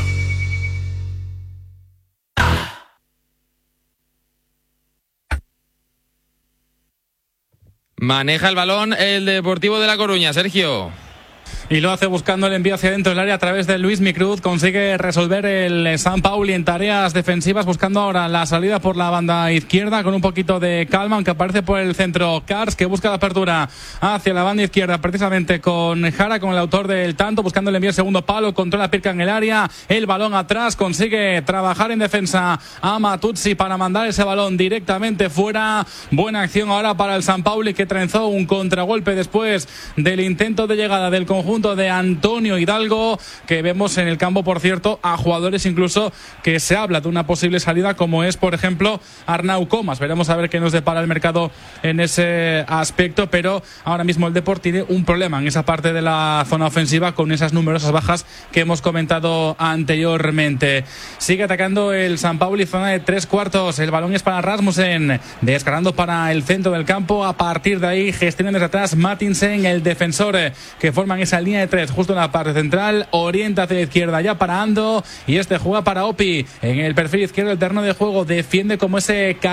Maneja el balón el Deportivo de La Coruña, Sergio. Y lo hace buscando el envío hacia dentro del área a través de Luis Micruz. Consigue resolver el San Pauli en tareas defensivas, buscando ahora la salida por la banda izquierda con un poquito de calma, aunque aparece por el centro Kars, que busca la apertura hacia la banda izquierda, precisamente con Jara, con el autor del tanto, buscando el envío al segundo palo, controla Pirca en el área, el balón atrás, consigue trabajar en defensa a Matuzzi para mandar ese balón directamente fuera. Buena acción ahora para el San Pauli, que trenzó un contragolpe después del intento de llegada del conjunto de Antonio Hidalgo, que vemos en el campo, por cierto, a jugadores incluso que se habla de una posible salida, como es, por ejemplo, Arnau Comas. Veremos a ver qué nos depara el mercado en ese aspecto, pero ahora mismo el Depor tiene un problema en esa parte de la zona ofensiva con esas numerosas bajas que hemos comentado anteriormente. Sigue atacando el San Pauli, zona de 3/4. El balón es para Rasmussen, descargando para el centro del campo. A partir de ahí gestionan desde atrás Mattinsen, el defensor, que forman esa línea de 3 justo en la parte central. Orienta hacia la izquierda ya para Ando, y este juega para Opi en el perfil izquierdo del terreno de juego. Defiende como ese